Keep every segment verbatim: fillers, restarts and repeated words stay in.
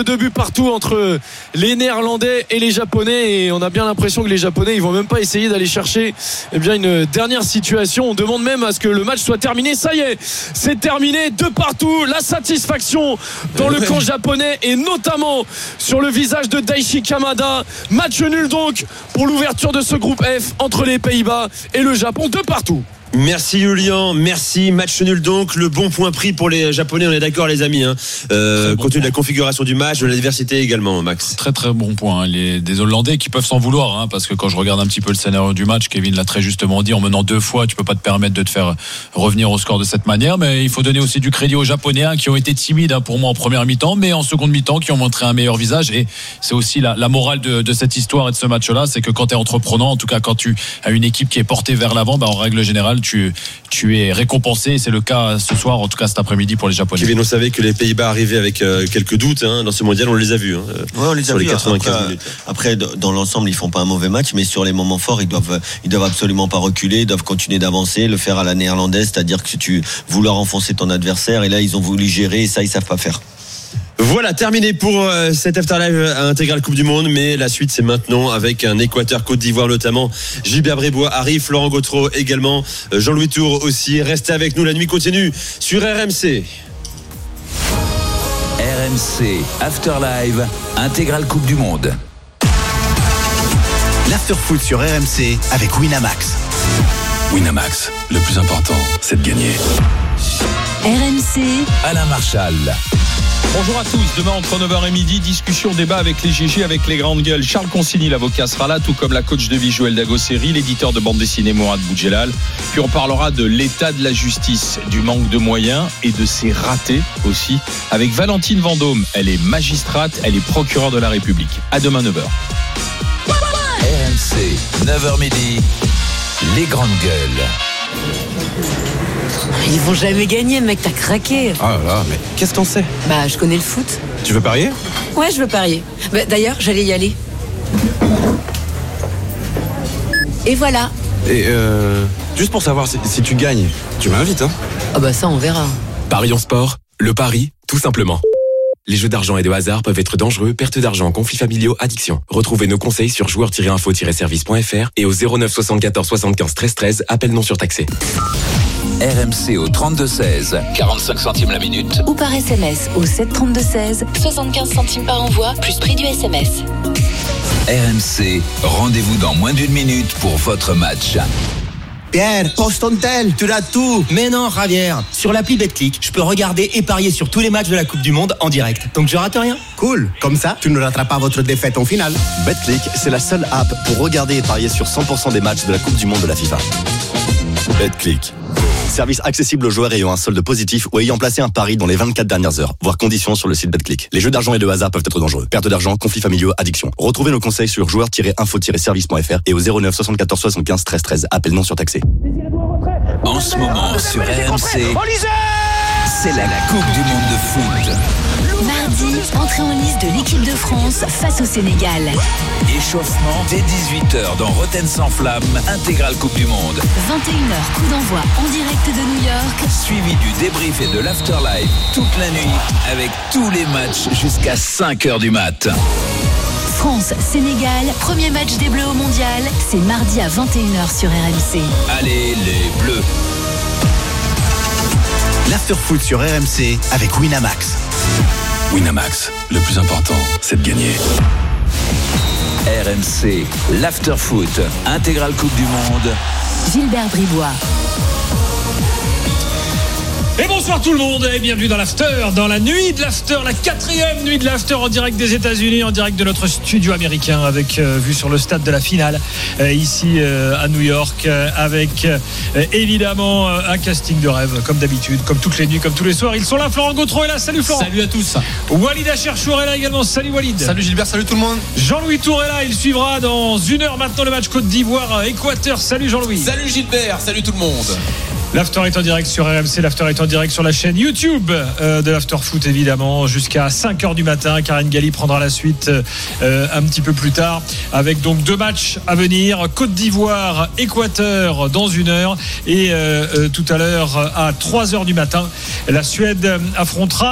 de deux buts partout entre les Néerlandais et les Japonais, et on a bien l'impression que les Japonais ils vont même pas essayer d'aller chercher eh bien, une dernière situation. On demande même à ce que le match soit terminé. Ça y est, c'est terminé, de partout. La satisfaction dans le camp japonais et notamment sur le visage de Daichi Kamada. Match nul donc pour l'ouverture de ce groupe F entre les Pays-Bas et le Japon, de partout. Merci Julien, merci. Match nul donc, le bon point pris pour les Japonais, on est d'accord les amis, hein. euh, bon compte tenu de la configuration du match, de l'adversité également, Max. Très très bon point, hein. Les, des Hollandais qui peuvent s'en vouloir, hein, parce que quand je regarde un petit peu le scénario du match, Kevin l'a très justement dit, en menant deux fois, tu peux pas te permettre de te faire revenir au score de cette manière, mais il faut donner aussi du crédit aux Japonais, hein, qui ont été timides, hein, pour moi en première mi-temps, mais en seconde mi-temps qui ont montré un meilleur visage, et c'est aussi la, la morale de, de cette histoire et de ce match-là, c'est que quand tu es entreprenant, en tout cas quand tu as une équipe qui est portée vers l'avant, bah, en règle générale tu, tu es récompensé, c'est le cas ce soir, en tout cas cet après-midi pour les Japonais. Kevin, on savait que les Pays-Bas arrivaient avec euh, quelques doutes, hein, dans ce mondial, on les a vus, hein, ouais, on les sur a les vus, quatre-vingt-quinze après, minutes. Après, dans l'ensemble, ils font pas un mauvais match, mais sur les moments forts, ils doivent, ils doivent absolument pas reculer, ils doivent continuer d'avancer, le faire à la néerlandaise, c'est-à-dire que tu vouloir enfoncer ton adversaire, et là ils ont voulu gérer, et ça ils savent pas faire. Voilà, terminé pour euh, cette Afterlife à Intégral Coupe du Monde, mais la suite c'est maintenant avec un Équateur-Côte d'Ivoire notamment. Gilbert Bribois arrive, Florent Gautreau également, euh, Jean-Louis Tour aussi. Restez avec nous, la nuit continue sur R M C. R M C Afterlife Intégral Coupe du Monde. L'Afterfoot sur R M C avec Winamax. Winamax, le plus important, c'est de gagner. R M C Alain Marchal. Bonjour à tous, demain entre neuf heures et midi, discussion, débat avec les G G, avec les grandes gueules. Charles Consigny, l'avocat, sera là, tout comme la coach de vie Joël Dagosseri, l'éditeur de bande dessinée Mourad Boudjelal. Puis on parlera de l'état de la justice, du manque de moyens et de ses ratés aussi, avec Valentine Vendôme. Elle est magistrate, elle est procureure de la République. À demain neuf heures. R M C, neuf heures midi, les grandes gueules. Ils vont jamais gagner, mec, t'as craqué. Ah là là, mais qu'est-ce qu'on sait? Bah, je connais le foot. Tu veux parier? Ouais, je veux parier. Bah, d'ailleurs, j'allais y aller. Et voilà. Et euh, juste pour savoir si, si tu gagnes, tu m'invites, hein? Ah bah ça, on verra. Paris en sport, le pari, tout simplement. Les jeux d'argent et de hasard peuvent être dangereux, perte d'argent, conflits familiaux, addiction. Retrouvez nos conseils sur joueurs tiret info tiret service point f r et au zéro neuf soixante-quatorze soixante-quinze treize treize, appel non surtaxé. R M C au trente-deux seize, quarante-cinq centimes la minute. Ou par S M S au sept trente-deux seize, soixante-quinze centimes par envoi, plus prix du S M S. R M C, rendez-vous dans moins d'une minute pour votre match. Pierre, post-on-tel, tu l'as tout. Mais non, Javier, sur l'appli Betclic, je peux regarder et parier sur tous les matchs de la Coupe du Monde en direct. Donc je rate rien. Cool, comme ça, tu ne rateras pas votre défaite en finale. Betclic, c'est la seule app pour regarder et parier sur cent pour cent des matchs de la Coupe du Monde de la FIFA. Betclic. Service accessible aux joueurs ayant un solde positif ou ayant placé un pari dans les vingt-quatre dernières heures. Voir conditions sur le site Betclic. Les jeux d'argent et de hasard peuvent être dangereux. Perte d'argent, conflits familiaux, addiction. Retrouvez nos conseils sur joueurs tiret info tiret service point f r et au zéro neuf soixante-quatorze soixante-quinze treize treize. Appel non surtaxé. En ce moment sur R M C, c'est la Coupe du Monde de foot. Mardi, entrée en liste de l'équipe de France face au Sénégal. Échauffement dès dix-huit heures dans Rotten sans flamme, Intégral Coupe du Monde. vingt et une heures, coup d'envoi en direct de New York. Suivi du débrief et de l'afterlife toute la nuit avec tous les matchs jusqu'à cinq heures du mat. France-Sénégal, premier match des Bleus au Mondial, c'est mardi à vingt et une heures sur R M C. Allez les Bleus. L'Afterfoot sur R M C avec Winamax. Winamax, le plus important, c'est de gagner. R M C, l'Afterfoot, Intégral Coupe du Monde. Gilbert Bribois. Et bonsoir tout le monde et bienvenue dans l'After, dans la nuit de l'After, la quatrième nuit de l'After en direct des États-Unis, en direct de notre studio américain avec euh, vue sur le stade de la finale euh, ici euh, à New York, euh, avec euh, évidemment euh, un casting de rêve comme d'habitude, comme toutes les nuits, comme tous les soirs. Ils sont là, Florent Gautreau est là, salut Florent. Salut à tous. Walid Acherchour est là également, salut Walid. Salut Gilbert, salut tout le monde. Jean-Louis Tour est là, il suivra dans une heure maintenant le match Côte d'Ivoire-Équateur. Salut Jean-Louis. Salut Gilbert, salut tout le monde. L'After est en direct sur R M C, l'After est en direct sur la chaîne YouTube euh, de l'After Foot évidemment jusqu'à cinq heures du matin. Karine Galli prendra la suite euh, un petit peu plus tard avec donc deux matchs à venir, Côte d'Ivoire, Équateur dans une heure et euh, euh, tout à l'heure à trois heures du matin la Suède affrontera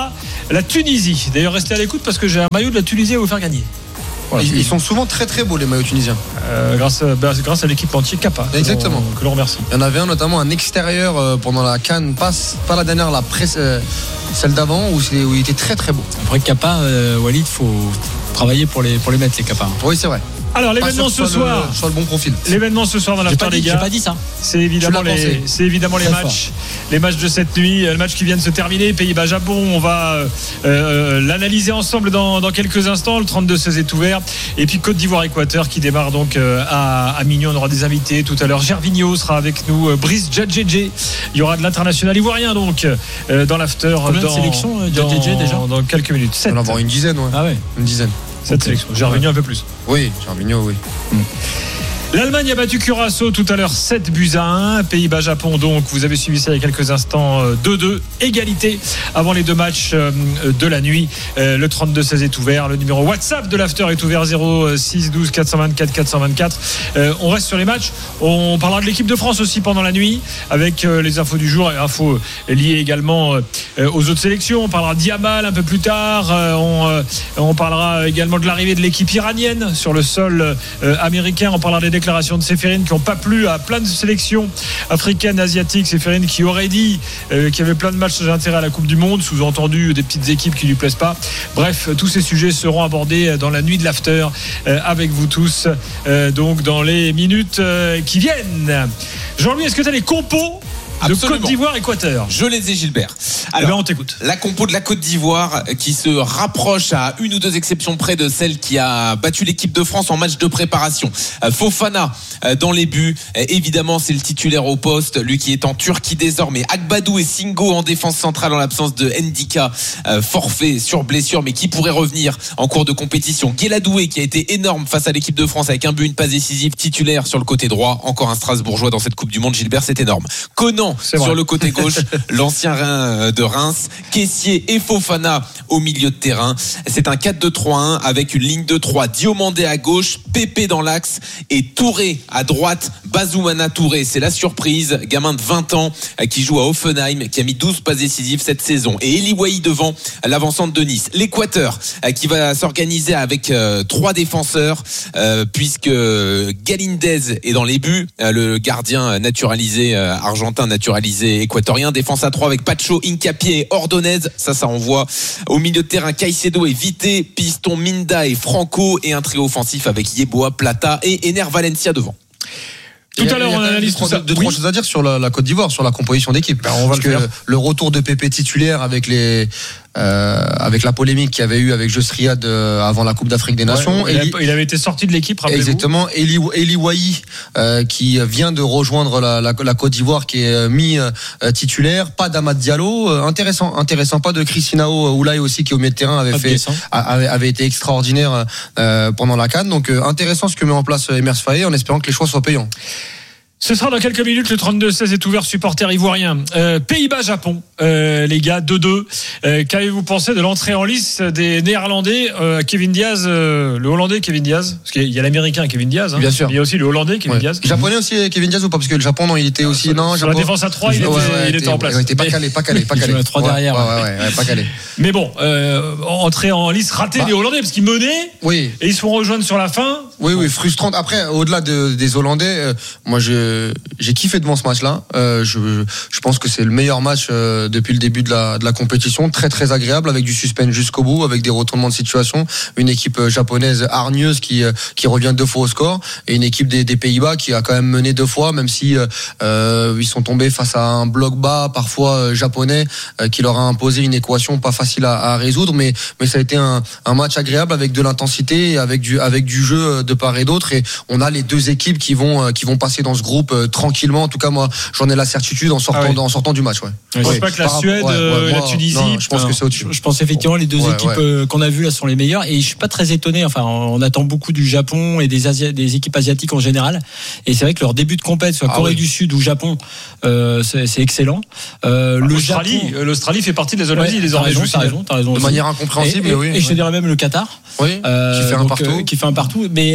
la Tunisie. D'ailleurs, restez à l'écoute parce que j'ai un maillot de la Tunisie à vous faire gagner. Voilà. Ils, ils sont souvent très très beaux les maillots tunisiens. Euh, grâce, à, bah, grâce à l'équipementier Kappa. Exactement. Que l'on remercie. Il y en avait un notamment un extérieur euh, pendant la CAN, pas, pas la dernière, la presse, euh, celle d'avant où, c'est, où il était très très beau. Après Kappa, euh, Walid, faut travailler pour les pour les mettre les Kappa. Oui, c'est vrai. Alors l'événement ce soir, le, sur le bon profil. L'événement ce soir dans l'After les gars. J'ai pas dit ça. C'est évidemment les, c'est évidemment les matchs, fort. les matchs de cette nuit, le match qui vient de se terminer, Pays-Bas-Japon. On va euh, l'analyser ensemble dans, dans quelques instants. Le trente-deux seize est ouvert. Et puis Côte d'Ivoire-Équateur qui démarre donc euh, à, à Mignon. On aura des invités tout à l'heure. Gervinho sera avec nous. Brice Djadjedje. Il y aura de l'international ivoirien donc euh, dans l'After. Combien dans, de sélections Djadjedje déjà dans quelques minutes. On va avoir une dizaine, ouais. Ah ouais. Une dizaine. Cette sélection. Gervinho un peu plus. Oui, Gervinho, oui. Mmh. L'Allemagne a battu Curaçao tout à l'heure sept buts à un. Pays-Bas-Japon donc, vous avez suivi ça il y a quelques instants, deux deux, égalité avant les deux matchs de la nuit. Le trente-deux seize est ouvert, le numéro WhatsApp de l'After est ouvert, zéro six douze quatre cent vingt-quatre quatre cent vingt-quatre. On reste sur les matchs, on parlera de l'équipe de France aussi pendant la nuit avec les infos du jour et infos liées également aux autres sélections. On parlera d'Yamal un peu plus tard, on, on parlera également de l'arrivée de l'équipe iranienne sur le sol américain, on parlera des déclarations de Séphérine qui n'ont pas plu à plein de sélections africaines, asiatiques. Séphérine qui aurait dit euh, qu'il y avait plein de matchs d'intérêt à la Coupe du Monde, sous-entendu des petites équipes qui ne lui plaisent pas. Bref, tous ces sujets seront abordés dans la nuit de l'After euh, avec vous tous, euh, donc dans les minutes euh, qui viennent. Jean-Louis, est-ce que tu as les compos de Côte d'Ivoire-Équateur? Je les ai, Gilbert. Alors, eh ben on t'écoute. La compo de la Côte d'Ivoire qui se rapproche à une ou deux exceptions près de celle qui a battu l'équipe de France en match de préparation. Fofana dans les buts. Évidemment, c'est le titulaire au poste, lui qui est en Turquie désormais. Agbadou et Singo en défense centrale en l'absence de Ndika, forfait sur blessure, mais qui pourrait revenir en cours de compétition. Guéladoué qui a été énorme face à l'équipe de France avec un but, une passe décisive, titulaire sur le côté droit. Encore un Strasbourgeois dans cette Coupe du Monde. Gilbert, c'est énorme. Conan sur le côté gauche, l'ancien Rhin de Reims, Kessié et Fofana au milieu de terrain. C'est un quatre deux trois un avec une ligne de trois, Diomandé à gauche, Pépé dans l'axe et Touré à droite. Bazoumana Touré, c'est la surprise, gamin de vingt ans qui joue à Hoffenheim, qui a mis douze passes décisives cette saison. Et Eli Wahi devant, l'avancante de Nice. L'Équateur qui va s'organiser avec euh, trois défenseurs euh, puisque Galindez est dans les buts, euh, le gardien naturalisé euh, argentin naturalisé équatorien. Défense à trois avec Pacho, Hincapié et Ordonez. Ça, ça envoie au milieu de terrain Caicedo et Vité, Piston, Minda et Franco, et un trio offensif avec Yeboah, Plata et Ener Valencia devant. Tout à l'heure, on analyse tout ça. Deux, trois choses à dire sur la, la Côte d'Ivoire, sur la composition d'équipe. Ben, on va Parce le que faire. le retour de Pépé titulaire avec les, euh, avec la polémique qu'il y avait eu avec Josriad euh, avant la Coupe d'Afrique des Nations. Ouais, il, Eli, a, il avait été sorti de l'équipe, rappelez-vous. Exactement. Eli, Eli Wahi, euh, qui vient de rejoindre la, la, la Côte d'Ivoire, qui est mis euh, titulaire. Pas d'Amad Diallo. Euh, intéressant, intéressant. Pas de Christinao Oulay aussi, qui au milieu de terrain avait fait, avait, avait été extraordinaire euh, pendant la CAN. Donc euh, intéressant ce que met en place Emers Faé, en espérant que les choix soient payants. Ce sera dans quelques minutes, le trente-deux seize est ouvert, supporter ivoirien. Euh, Pays-Bas-Japon, euh, les gars, deux deux. Euh, qu'avez-vous pensé de l'entrée en lice des Néerlandais, euh, Kevin Diaz, euh, le Hollandais Kevin Diaz, parce qu'il y a l'Américain Kevin Diaz, hein, bien sûr. Il y a aussi le Hollandais Kevin Ouais. Diaz. Japonais aussi Kevin Diaz ou pas? Parce que le Japon, non, il était aussi. Sur, non, sur Japon, la défense à trois, il, ouais, était, ouais, il était en place. Il était pas calé, pas calé, pas calé. Il jouait à trois derrière. Ouais, ouais, ouais, pas calé. Mais bon, euh, entrée en lice ratée bah, des Hollandais, parce qu'ils menaient, oui. Et ils se font rejoindre sur la fin. Oui, oui, frustrante. Après, au-delà de, des Hollandais, euh, moi, je, j'ai kiffé devant ce match-là. Euh, je, je pense que c'est le meilleur match euh, depuis le début de la, de la compétition. Très, très agréable, avec du suspense jusqu'au bout, avec des retournements de situation. Une équipe japonaise hargneuse qui, qui revient deux fois au score, et une équipe des, des Pays-Bas qui a quand même mené deux fois, même si euh, ils sont tombés face à un bloc bas, parfois euh, japonais, euh, qui leur a imposé une équation pas facile à, à résoudre. Mais, mais ça a été un, un match agréable avec de l'intensité, et avec du, avec du jeu de part et d'autre, et on a les deux équipes qui vont qui vont passer dans ce groupe euh, tranquillement. En tout cas, moi, j'en ai la certitude en sortant ah oui. en sortant du match. Ouais. Je pense pas que la Par Suède, ouais, ouais, la moi, Tunisie. Non, je pense alors, que c'est au-dessus. Je pense effectivement les deux ouais, équipes ouais. Euh, qu'on a vues là sont les meilleures, et je suis pas très étonné. Enfin, on attend beaucoup du Japon et des Asi- des équipes asiatiques en général. Et c'est vrai que leur début de compète, soit ah Corée oui. du Sud ou Japon, euh, c'est, c'est excellent. Euh, ah, le Japon, l'Australie fait partie de la Asie. Ouais, les t'as raison, t'as raison, t'as raison. De aussi. manière incompréhensible, et, et, oui. et je te dirais même le Qatar. Oui. Euh, qui fait un donc, partout. Euh, qui fait un partout. Mais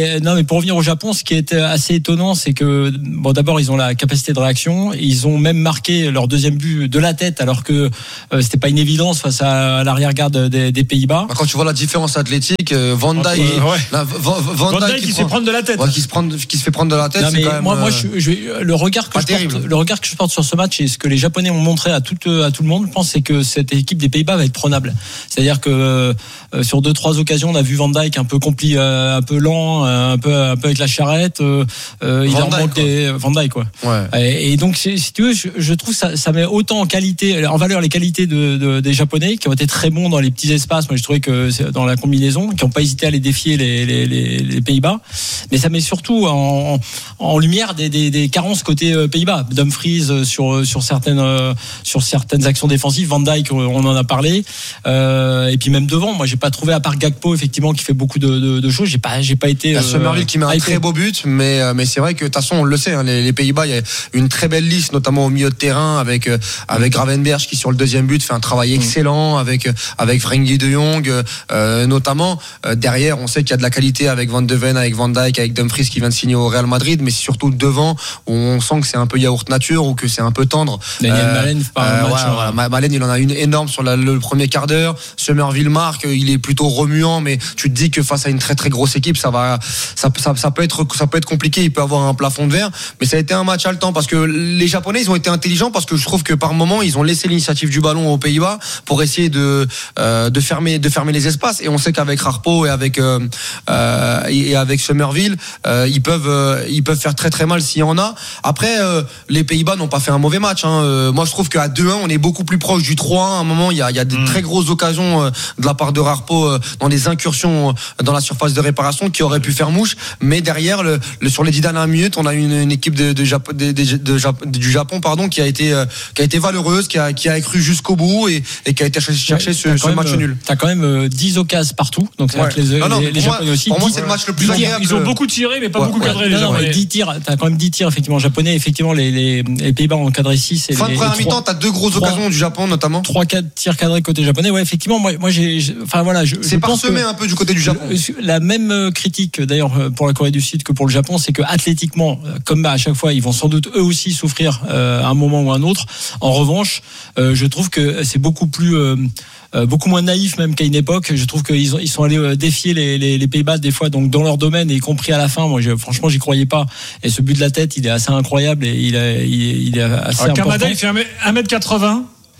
mais non, mais pour revenir au Japon, ce qui est assez étonnant, c'est que bon, d'abord ils ont la capacité de réaction, ils ont même marqué leur deuxième but de la tête, alors que euh, c'était pas une évidence face à, à l'arrière-garde des, des Pays-Bas. Quand tu vois la différence athlétique, Van Dijk, euh, ouais. la, Van, Van Van Dijk Dijk qui, qui se fait prendre de la tête, ouais, qui se prend, qui se fait prendre de la tête. Non, c'est mais quand même, moi, moi, euh, je, je, le regard que je porte, le regard que je porte sur ce match et ce que les Japonais ont montré à tout à tout le monde, je pense, c'est que cette équipe des Pays-Bas va être prenable. C'est-à-dire que euh, sur deux trois occasions, on a vu Van Dijk un peu compli, euh, un peu lent, euh, un peu un peu avec la charrette. Euh, il Van leur Dijk, manque quoi. des Van Dijk quoi. Ouais. Et, et donc si tu veux, je, je trouve ça ça met autant en qualité, en valeur les qualités de, de des Japonais qui ont été très bons dans les petits espaces. Moi, je trouvais que c'est dans la combinaison, qui n'ont pas hésité à aller défier les les, les, les Pays-Bas. Mais ça met surtout en, en lumière des, des, des carences côté Pays-Bas. Dumfries sur sur certaines sur certaines actions défensives. Van Dijk, on en a parlé. Euh, et puis même devant, moi, j'ai pas trouvé, à part Gakpo effectivement qui fait beaucoup de, de, de choses. J'ai pas j'ai pas été. Il y a Summerville euh, qui met un très beau but, mais mais c'est vrai que de toute façon on le sait, hein, les, les Pays-Bas, il y a une très belle liste, notamment au milieu de terrain avec avec Gravenberch qui sur le deuxième but fait un travail excellent, avec avec Frenkie de Jong euh, notamment. Euh, derrière, on sait qu'il y a de la qualité avec Van de Ven, avec Van Dijk, avec Dumfries qui vient de signer au Real Madrid, mais c'est surtout devant où on sent que c'est un peu yaourt nature ou que c'est un peu tendre. Daniel euh, Malen, c'est pas un euh, match, voilà, hein. voilà. Malen, il en a une énorme sur la, le premier quart d'heure. Summerville marque, il est plutôt remuant, mais tu te dis que face à une très très grosse équipe, ça va, ça, ça, ça peut être, ça peut être compliqué. Il peut avoir un plafond de verre, mais ça a été un match haletant parce que les Japonais, ils ont été intelligents parce que je trouve que par moment, ils ont laissé l'initiative du ballon aux Pays-Bas pour essayer de euh, de fermer, de fermer les espaces. Et on sait qu'avec Harpo et avec euh, euh, et avec Summerville, euh, ils peuvent, euh, ils peuvent faire très très mal s'il y en a. Après, euh, les Pays-Bas n'ont pas fait un mauvais match. Hein. Euh, moi, je trouve qu'à deux un, on est beaucoup plus proche du trois un. À un moment, il y a, il y a des mmh. très grosses occasions euh, de la part de Harpo euh, dans des incursions euh, dans la surface de réparation qui auraient pu faire mouche. Mais derrière, le, le, sur les dix dernières minutes, on a une, une équipe de, de, Japo, de, de, de, de, du Japon, pardon, qui a été, euh, qui a été valeureuse, qui a, qui a cru jusqu'au bout et, et qui a été chercher ouais, ce, ce match même, nul. T'as quand même euh, dix occasions partout, donc c'est ouais. que les, non, non, les, les Japonais moi, aussi. Pour moi, dix, c'est le match le plus agréable. Ils ont beaucoup tiré, mais pas ouais, beaucoup ouais. cadré. Non, les non, Japonais. dix tirs. T'as quand même dix tirs effectivement japonais. Effectivement, les, les, les Pays-Bas ont cadré six. Fin de première mi-temps, t'as deux grosses trois, occasions du Japon notamment. trois quatre tirs cadrés côté japonais. Ouais, effectivement, moi, moi j'ai, enfin voilà, je, c'est je parsemé un peu du côté du Japon. La même critique d'ailleurs pour la Corée du Sud que pour le Japon, c'est que athlétiquement, comme à chaque fois, ils vont sans doute eux aussi souffrir euh, à un moment ou à un autre. En revanche, euh, je trouve que c'est beaucoup plus euh, beaucoup moins naïf même qu'à une époque. Je trouve qu'ils ont, ils sont allés défier les, les, les Pays-Bas des fois, donc dans leur domaine, et y compris à la fin. Moi, je, franchement, j'y croyais pas. Et ce but de la tête, il est assez incroyable et il est, il, il est assez Alors, important. Kamada, il fait un mètre quatre-vingts.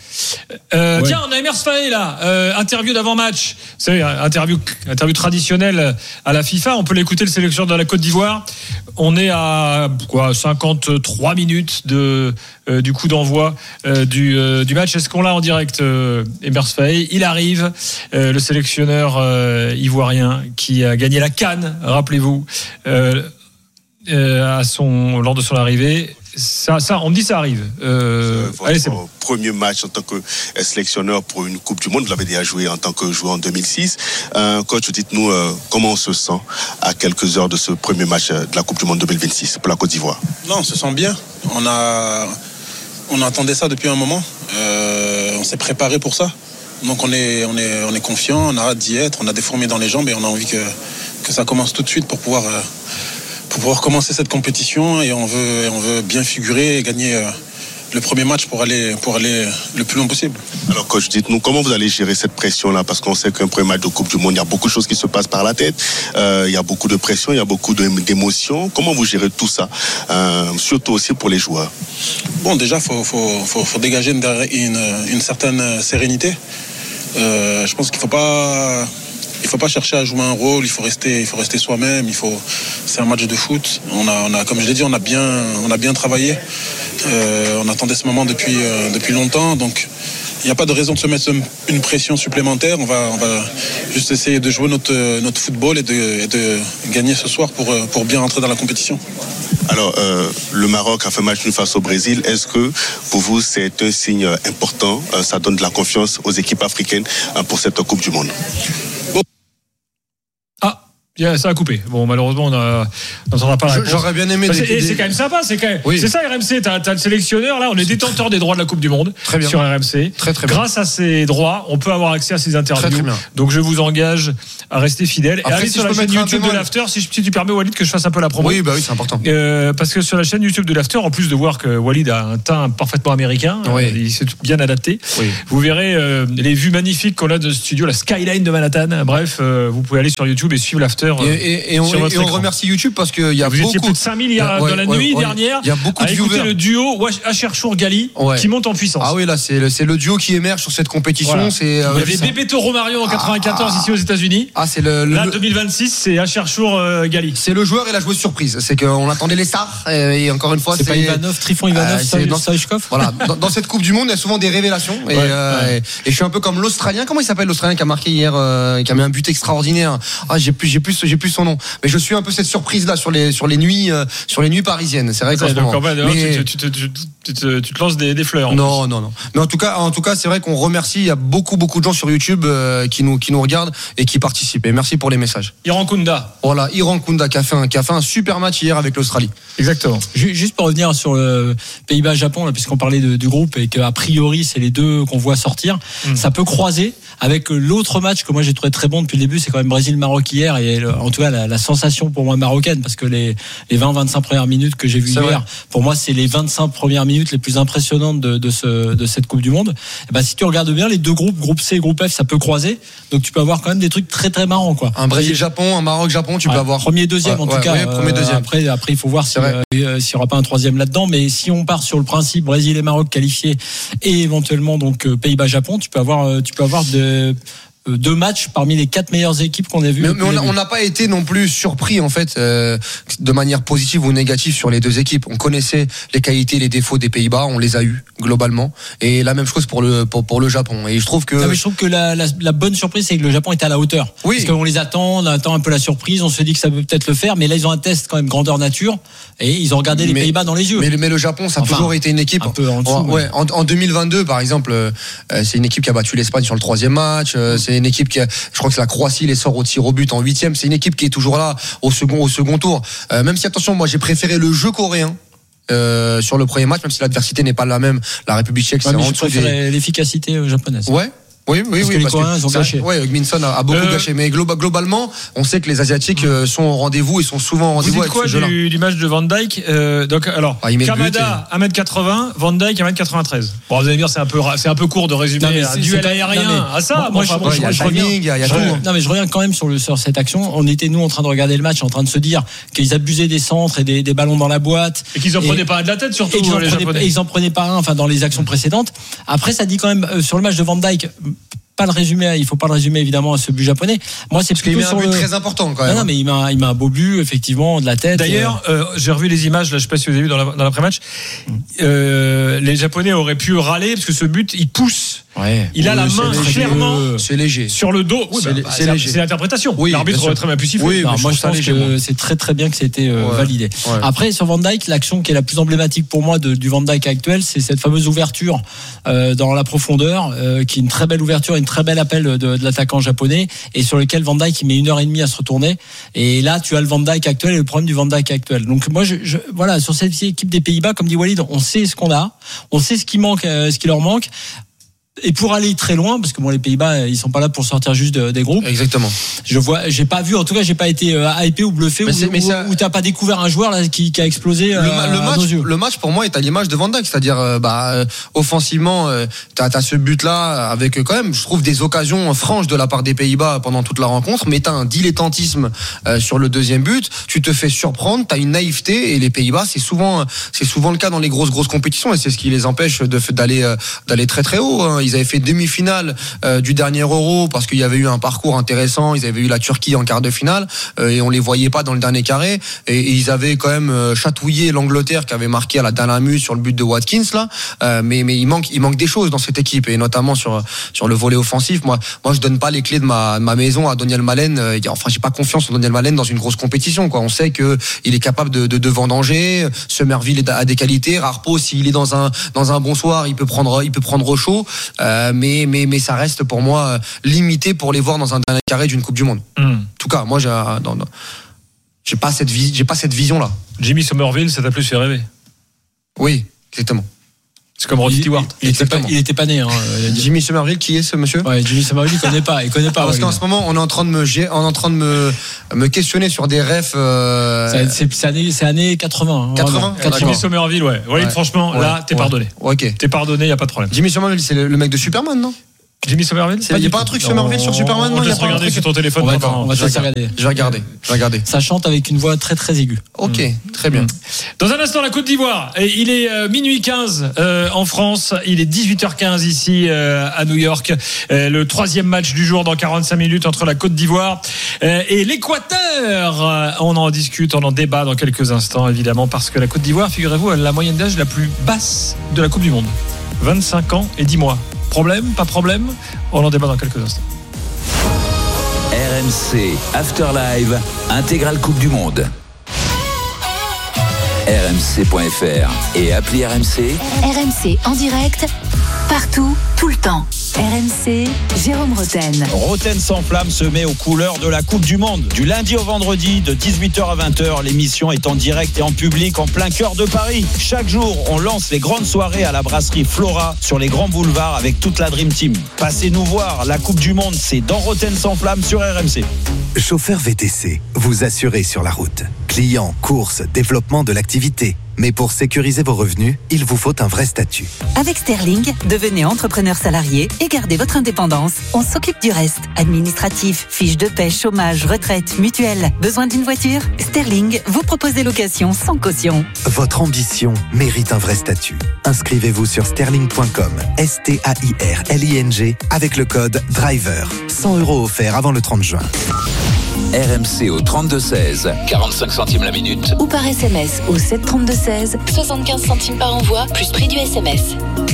Euh, ouais. Tiens, on a Emers Faé là, euh, interview d'avant-match. Vous savez, interview, interview traditionnelle à la FIFA. On peut l'écouter, le sélectionneur de la Côte d'Ivoire. On est à quoi, cinquante-trois minutes de euh, du coup d'envoi euh, du euh, du match. Est-ce qu'on l'a en direct, euh, Emers Faé? Il arrive, euh, le sélectionneur euh, ivoirien qui a gagné la CAN, rappelez-vous, euh, euh, à son lors de son arrivée. Ça, ça, on me dit ça arrive. Euh, votre allez, c'est bon. Premier match en tant que sélectionneur pour une Coupe du Monde, vous l'avez déjà joué en tant que joueur en deux mille six. Euh, coach, dites-nous euh, comment on se sent à quelques heures de ce premier match de la Coupe du Monde deux mille vingt-six pour la Côte d'Ivoire. Non, on se sent bien. On a, on attendait ça depuis un moment. Euh, on s'est préparé pour ça. Donc on est, on est, on est confiant. On a hâte d'y être. On a des fourmis dans les jambes et on a envie que que ça commence tout de suite pour pouvoir. Euh, pour pouvoir commencer cette compétition et on veut, on veut bien figurer et gagner euh, le premier match pour aller, pour aller le plus loin possible. Alors coach, dites-nous comment vous allez gérer cette pression-là, parce qu'on sait qu'un premier match de Coupe du Monde, il y a beaucoup de choses qui se passent par la tête, euh, il y a beaucoup de pression, il y a beaucoup d'émotions. Comment vous gérez tout ça, euh, surtout aussi pour les joueurs? Bon, déjà, il faut, faut, faut, faut dégager une, une, une certaine sérénité. Euh, je pense qu'il ne faut pas... Il ne faut pas chercher à jouer un rôle, il faut rester, il faut rester soi-même. Il faut, c'est un match de foot. On a, on a, comme je l'ai dit, on a bien, on a bien travaillé. Euh, on attendait ce moment depuis, euh, depuis longtemps. Donc, il n'y a pas de raison de se mettre une pression supplémentaire. On va, on va juste essayer de jouer notre, notre football et de, et de gagner ce soir pour, pour bien rentrer dans la compétition. Alors, euh, le Maroc a fait match nul face au Brésil. Est-ce que pour vous, c'est un signe important? Ça donne de la confiance aux équipes africaines pour cette Coupe du Monde? Ça a coupé. Bon, malheureusement, on n'entendra pas la réponse. J'aurais bien aimé. Bah, c'est, c'est quand même sympa. C'est, quand même, oui. c'est ça, R M C. T'as, t'as le sélectionneur. Là, on est détenteur des droits de la Coupe du Monde très bien. Sur R M C. Très, très bien. Grâce à ces droits, on peut avoir accès à ces interviews. Très, très bien. Donc, je vous engage à rester fidèle. Après, et aller si sur la chaîne YouTube de l'After, si, si tu permets, Walid, que je fasse un peu la promo. Oui, bah oui, c'est important. Euh, parce que sur la chaîne YouTube de l'After, en plus de voir que Walid a un teint parfaitement américain, oui. euh, il s'est bien adapté. Oui. Vous verrez euh, les vues magnifiques qu'on a de ce studio, la skyline de Manhattan. Bref, euh, vous pouvez aller sur YouTube et suivre l'After. Et, et, et, on, et on remercie YouTube parce qu'il y a vous beaucoup. Étiez plus de cinq mille il y a, ouais, dans la ouais, nuit ouais, dernière. Il y a beaucoup à de écouter viewers. Le duo Acherchour-Gali ouais. qui monte en puissance. Ah oui, là, c'est le, c'est le duo qui émerge sur cette compétition. Voilà. C'est, euh, il y avait Bebeto Romario en quatre-vingt-quatorze ah, ici aux États-Unis. Ah, c'est le. Là, le... deux mille vingt-six, c'est Acherchour-Gali. C'est le joueur et la joueuse surprise. C'est qu'on attendait les stars. Et encore une fois, c'est. C'est pas Ivanov, Trifon Ivanov, euh, Stoichkov. Voilà. Dans, dans cette Coupe du Monde, il y a souvent des révélations. Et, ouais, euh, ouais. et, et je suis un peu comme l'Australien. Comment il s'appelle l'Australien qui a marqué hier, euh, qui a mis un but extraordinaire. Ah, j'ai plus, j'ai plus, j'ai plus son nom. Mais je suis un peu cette surprise là sur les, sur les nuits, euh, sur les nuits parisiennes. C'est vrai qu'en ce moment. Mais... Tu, tu, tu, tu, te, tu te lances des, des fleurs. Non, non, non. Mais en tout cas, en tout cas, c'est vrai qu'on remercie. Il y a beaucoup, beaucoup de gens sur YouTube euh, qui nous, qui nous regardent et qui participent. Et merci pour les messages. Iran Kounda. Voilà, Iran Kounda qui a fait un, qui a fait un super match hier avec l'Australie. Exactement. Juste pour revenir sur le Pays-Bas-Japon, là, puisqu'on parlait de, du groupe et qu'a priori c'est les deux qu'on voit sortir, mmh. ça peut croiser avec l'autre match que moi j'ai trouvé très bon depuis le début, c'est quand même Brésil-Maroc hier et le, en tout cas la, la sensation pour moi marocaine parce que les, les vingt vingt-cinq premières minutes que j'ai vues hier, vrai. Pour moi c'est les vingt-cinq premières minutes les plus impressionnantes de, de, ce, de cette Coupe du Monde. Et ben, si tu regardes bien les deux groupes, groupe C et groupe F, ça peut croiser, donc tu peux avoir quand même des trucs très très marrants quoi. Un Brésil-Japon, un Maroc-Japon, tu ouais, peux avoir premier deuxième ouais, en tout ouais, cas. Ouais, premier, deuxième. Euh, après, après il faut voir si, euh, s'il n'y aura pas un troisième là-dedans, mais si on part sur le principe Brésil et Maroc qualifiés et éventuellement donc Pays-Bas-Japon, tu peux avoir, tu peux avoir de deux matchs parmi les quatre meilleures équipes qu'on a vues. Mais, mais on n'a pas été non plus surpris en fait euh, de manière positive ou négative sur les deux équipes. On connaissait les qualités et les défauts des Pays-Bas, on les a eus globalement. Et la même chose pour le pour, pour le Japon. Et je trouve que non, mais je trouve que la, la, la bonne surprise c'est que le Japon était à la hauteur. Oui. Parce qu'on les attend, on attend un peu la surprise, on se dit que ça peut peut-être le faire, mais là ils ont un test quand même grandeur nature et ils ont regardé les mais, Pays-Bas dans les yeux. Mais, mais le Japon ça a enfin, toujours été une équipe. Un peu en dessous. En, ouais. en, en deux mille vingt-deux par exemple, euh, c'est une équipe qui a battu l'Espagne sur le troisième match. Euh, c'est une équipe qui a, je crois que c'est la Croatie les sort au tir au but en huitième. C'est une équipe qui est toujours là au second au second tour. Euh, même si attention, moi j'ai préféré le jeu coréen. Euh, sur le premier match, même si l'adversité n'est pas la même, la République tchèque, ouais, c'est en dessous des... l'efficacité japonaise. Ouais. Oui, oui, parce oui. Que les parce Coréens, que ils ont gâché. Ouais, Minson a, a beaucoup euh... gâché. Mais globalement, on sait que les Asiatiques euh, sont au rendez-vous et sont souvent au rendez-vous. Vous dites quoi du, du match de Van Dijk euh, Donc, alors, ah, Kamada, et... un mètre quatre-vingts, Van Dijk, un mètre quatre-vingt-treize. Bon, vous allez dire, c'est un peu, c'est un peu court de résumer non, un duel aérien. Ah, ça, moi, je, moi, je, moi, je, je reviens. Il y a, il y a je, tout. Non, mais je reviens quand même sur, le, sur cette action. On était, nous, en train de regarder le match, en train de se dire qu'ils abusaient des centres et des, des ballons dans la boîte. Et qu'ils en prenaient pas un de la tête, surtout. Et ils en prenaient pas un, enfin, dans les actions précédentes. Après, ça dit quand même, sur le match de Van Dijk, pas le résumer, il faut pas le résumer évidemment à ce but japonais. Moi, c'est parce qu'il met un but le... très important quand même. Non, non, mais il m'a, il m'a un beau but effectivement de la tête. D'ailleurs, euh... Euh, j'ai revu les images là, je sais pas si vous avez vu dans, la, dans l'après-match. Mmh. Euh, les Japonais auraient pu râler parce que ce but, il pousse. Ouais. Il oui, a la main clairement c'est léger. sur le dos. Oui, c'est, bah, c'est, c'est, c'est l'interprétation. Oui, l'arbitre aurait très bien pu siffler. Oui, non, moi je pense léger, que moi. C'est très très bien que c'était euh, ouais. validé. Ouais. Après sur Van Dijk, l'action qui est la plus emblématique pour moi de, du Van Dijk actuel, c'est cette fameuse ouverture euh, dans la profondeur, euh, qui est une très belle ouverture, une très belle appel de, de l'attaquant japonais, et sur lequel Van Dijk il met une heure et demie à se retourner. Et là, tu as le Van Dijk actuel et le problème du Van Dijk actuel. Donc moi, je, je, voilà, sur cette équipe des Pays-Bas, comme dit Walid, on sait ce qu'on a, on sait ce qui manque, euh, ce qui leur manque. Et pour aller très loin, parce que bon, les Pays-Bas, ils sont pas là pour sortir juste de, des groupes. Exactement. Je vois, j'ai pas vu, en tout cas, j'ai pas été euh, hypé ou bluffé, mais ou, mais ou, ça... ou t'as pas découvert un joueur là qui, qui a explosé. Le, euh, le match, à nos yeux. Le match pour moi est à l'image de Van Dijk, c'est-à-dire, euh, bah, euh, offensivement, euh, t'as, t'as ce but-là avec euh, quand même, je trouve des occasions franches de la part des Pays-Bas pendant toute la rencontre, mais t'as un dilettantisme euh, sur le deuxième but, tu te fais surprendre, t'as une naïveté, et les Pays-Bas, c'est souvent, c'est souvent le cas dans les grosses grosses compétitions, et c'est ce qui les empêche de, d'aller, euh, d'aller très très haut. Hein. Ils avaient fait demi-finale. Euh, du dernier Euro parce qu'il y avait eu un parcours intéressant, ils avaient eu la Turquie en quart de finale euh, et on les voyait pas dans le dernier carré et, et ils avaient quand même euh, chatouillé l'Angleterre qui avait marqué à la dernière minute sur le but de Watkins là, euh, mais mais il manque il manque des choses dans cette équipe et notamment sur sur le volet offensif. Moi moi je donne pas les clés de ma de ma maison à Daniel Malen, euh, enfin j'ai pas confiance en Daniel Malen dans une grosse compétition quoi. On sait que il est capable de de, de vendanger, Summerville a des qualités, Rarpo s'il est dans un dans un bon soir, il peut prendre il peut prendre chaud euh, mais mais Mais, mais ça reste pour moi limité pour les voir dans un dernier carré d'une Coupe du Monde. Mmh. tout cas, moi, j'ai, dans, dans, j'ai pas cette vis, j'ai pas cette vision-là. Jimmy Somerville, ça t'a plus fait rêver. Oui, exactement. C'est comme Rod Stewart. Il, il, était pas, il était pas né. Hein. Jimmy Somerville, qui est ce monsieur? Ouais, Jimmy Somerville, il connaît pas. Il connaît pas. Ah, parce qu'en ce moment, on est en train de me, on est en train de me, me questionner sur des refs. Euh... C'est, c'est, c'est années, c'est années quatre-vingts. quatre-vingts. Jimmy Somerville, ouais. Walid, ouais. Franchement, ouais. là, t'es ouais. pardonné. Ok. T'es pardonné, y a pas de problème. Jimmy Somerville, c'est le, le mec de Superman, non? Jimmy Somerville, il n'y a pas un truc Somerville sur Superman, non? On va regarder sur ton téléphone. On va, on va je, vais regarder. je vais regarder. Je vais regarder. Ça chante avec une voix très très aiguë. Ok, mmh. très bien. Dans un instant, la Côte d'Ivoire. Il est euh, minuit quinze euh, en France. Il est dix-huit heures quinze ici euh, à New York. Euh, le troisième match du jour dans quarante-cinq minutes entre la Côte d'Ivoire euh, et l'Équateur. On en discute, on en débat dans quelques instants, évidemment, parce que la Côte d'Ivoire, figurez-vous, a la moyenne d'âge la plus basse de la Coupe du Monde. vingt-cinq ans et dix mois. Problème, pas problème, on en débat dans quelques instants. R M C After Live, intégrale Coupe du Monde. R M C point F R et appli R M C. R M C en direct, partout, tout le temps. R M C, Jérôme Roten. Roten sans flamme se met aux couleurs de la Coupe du Monde. Du lundi au vendredi, de dix-huit heures à vingt heures, l'émission est en direct et en public en plein cœur de Paris. Chaque jour, on lance les grandes soirées à la brasserie Flora sur les grands boulevards avec toute la Dream Team. Passez nous voir, la Coupe du Monde, c'est dans Roten sans flamme sur R M C. Chauffeur V T C, vous assurez sur la route. Clients, courses, développement de l'activité. Mais pour sécuriser vos revenus, il vous faut un vrai statut. Avec Sterling, devenez entrepreneur salarié et gardez votre indépendance. On s'occupe du reste. Administratif, fiches de paie, chômage, retraite, mutuelle. Besoin d'une voiture? Sterling vous propose des locations sans caution. Votre ambition mérite un vrai statut. Inscrivez-vous sur sterling point com, S T A I R L I N G, avec le code DRIVER. cent euros offerts avant le trente juin. R M C au trente-deux seize, quarante-cinq centimes la minute. Ou par S M S au sept trente-deux seize, soixante-quinze centimes par envoi, plus prix du S M S.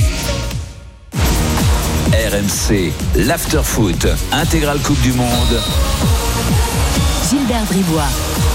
R M C, l'after-foot, intégrale Coupe du Monde. Gilbert Bribois.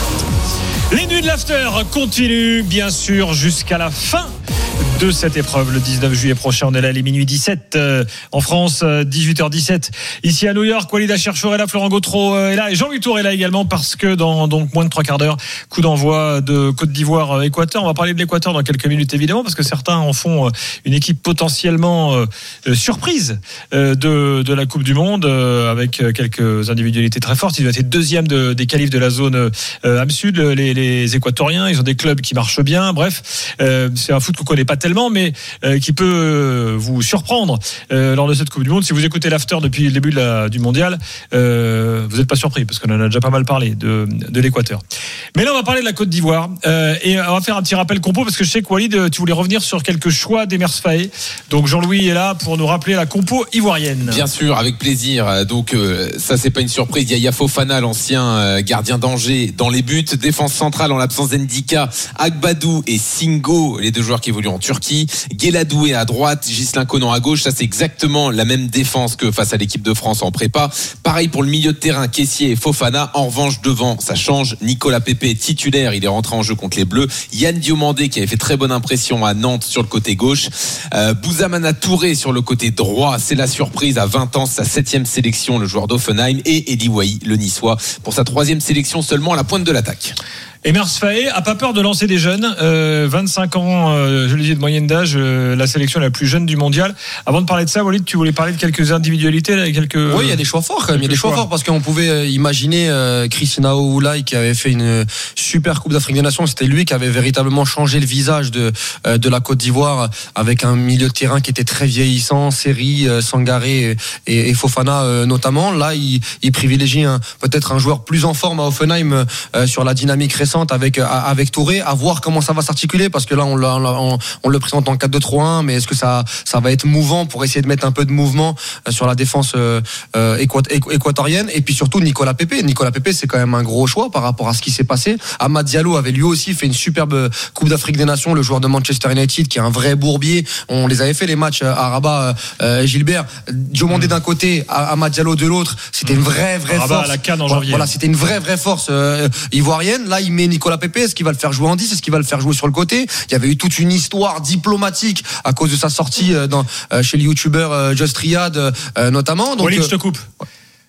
Les nuits de l'after continuent, bien sûr, jusqu'à la fin de cette épreuve le dix-neuf juillet prochain. On est là, les minuit dix-sept euh, en France, euh, dix-huit heures dix-sept ici à New York. Walid Acharchour est là, Florent Gautreau euh, est là et Jean-Louis Tour est là également, parce que dans donc moins de trois quarts d'heure, coup d'envoi de Côte d'Ivoire euh, Équateur. On va parler de l'Équateur dans quelques minutes évidemment, parce que certains en font euh, une équipe potentiellement euh, euh, surprise euh, de de la Coupe du Monde, euh, avec euh, quelques individualités très fortes. Ils ont été deuxième de, des qualifs de la zone euh, Am Sud, les, les Équatoriens. Ils ont des clubs qui marchent bien. Bref, euh, c'est un foot qu'on connaît pas tellement, mais euh, qui peut euh, vous surprendre euh, lors de cette Coupe du Monde. Si vous écoutez l'after depuis le début de la, du mondial, euh, vous n'êtes pas surpris, parce qu'on en a déjà pas mal parlé de, de l'Équateur. Mais là, on va parler de la Côte d'Ivoire euh, et on va faire un petit rappel compo, parce que je sais que Walid, tu voulais revenir sur quelques choix d'Emers Faé. Donc Jean-Louis est là pour nous rappeler la compo ivoirienne. Bien sûr, avec plaisir. Donc euh, ça, c'est pas une surprise. Il y a Yaya Fofana, l'ancien euh, gardien d'Angers, dans les buts. Défense centrale, en l'absence d'Endika, Agbadou et Singo, les deux joueurs qui évoluent en Turquie. Guéladoué à droite, Ghislain Conan à gauche. Ça, c'est exactement la même défense que face à l'équipe de France en prépa. Pareil pour le milieu de terrain, Kessié et Fofana. En revanche, devant, ça change. Nicolas Pepe titulaire, il est rentré en jeu contre les Bleus. Yann Diomandé, qui avait fait très bonne impression à Nantes sur le côté gauche. Euh, Bouzamana Touré sur le côté droit. C'est la surprise à vingt ans, sa septième sélection, le joueur d'Offenheim. Et Eddie Wahi, le Niçois, pour sa troisième sélection seulement à la pointe de l'attaque. Emers Faé a pas peur de lancer des jeunes, euh, vingt-cinq ans, euh, je le disais, de moyenne d'âge, euh, la sélection la plus jeune du mondial. Avant de parler de ça, Walid, tu voulais parler de quelques individualités là, quelques. Oui, il y a des choix forts quand même. Il y a des choix, choix forts, parce qu'on pouvait imaginer euh, Christina Oulay, qui avait fait une super Coupe d'Afrique des Nations. C'était lui qui avait véritablement changé le visage de euh, de la Côte d'Ivoire, avec un milieu de terrain qui était très vieillissant, Seri, euh, Sangaré et, et Fofana euh, notamment. Là, il, il privilégie un, peut-être un joueur plus en forme à Offenheim euh, sur la dynamique récente avec avec Touré, à voir comment ça va s'articuler, parce que là on, on, on le présente en quatre deux trois un, mais est-ce que ça ça va être mouvant pour essayer de mettre un peu de mouvement sur la défense euh, équatorienne. Et puis surtout Nicolas Pepe. Nicolas Pepe, c'est quand même un gros choix par rapport à ce qui s'est passé. Amad Diallo avait lui aussi fait une superbe Coupe d'Afrique des Nations, le joueur de Manchester United, qui est un vrai bourbier. On les avait fait les matchs à Rabat, euh, Gilbert. Diomandé mmh. d'un côté, Amad Diallo de l'autre. C'était une vraie vraie Rabat force. À la Cannes en janvier. Voilà, c'était une vraie vraie force euh, ivoirienne. Là, il met Nicolas Pepe. Est-ce qu'il va le faire jouer en dix? Est-ce qu'il va le faire jouer sur le côté? Il y avait eu toute une histoire diplomatique à cause de sa sortie dans, chez le youtubeur Just Riyad, notamment. Donc, Walid, je te coupe.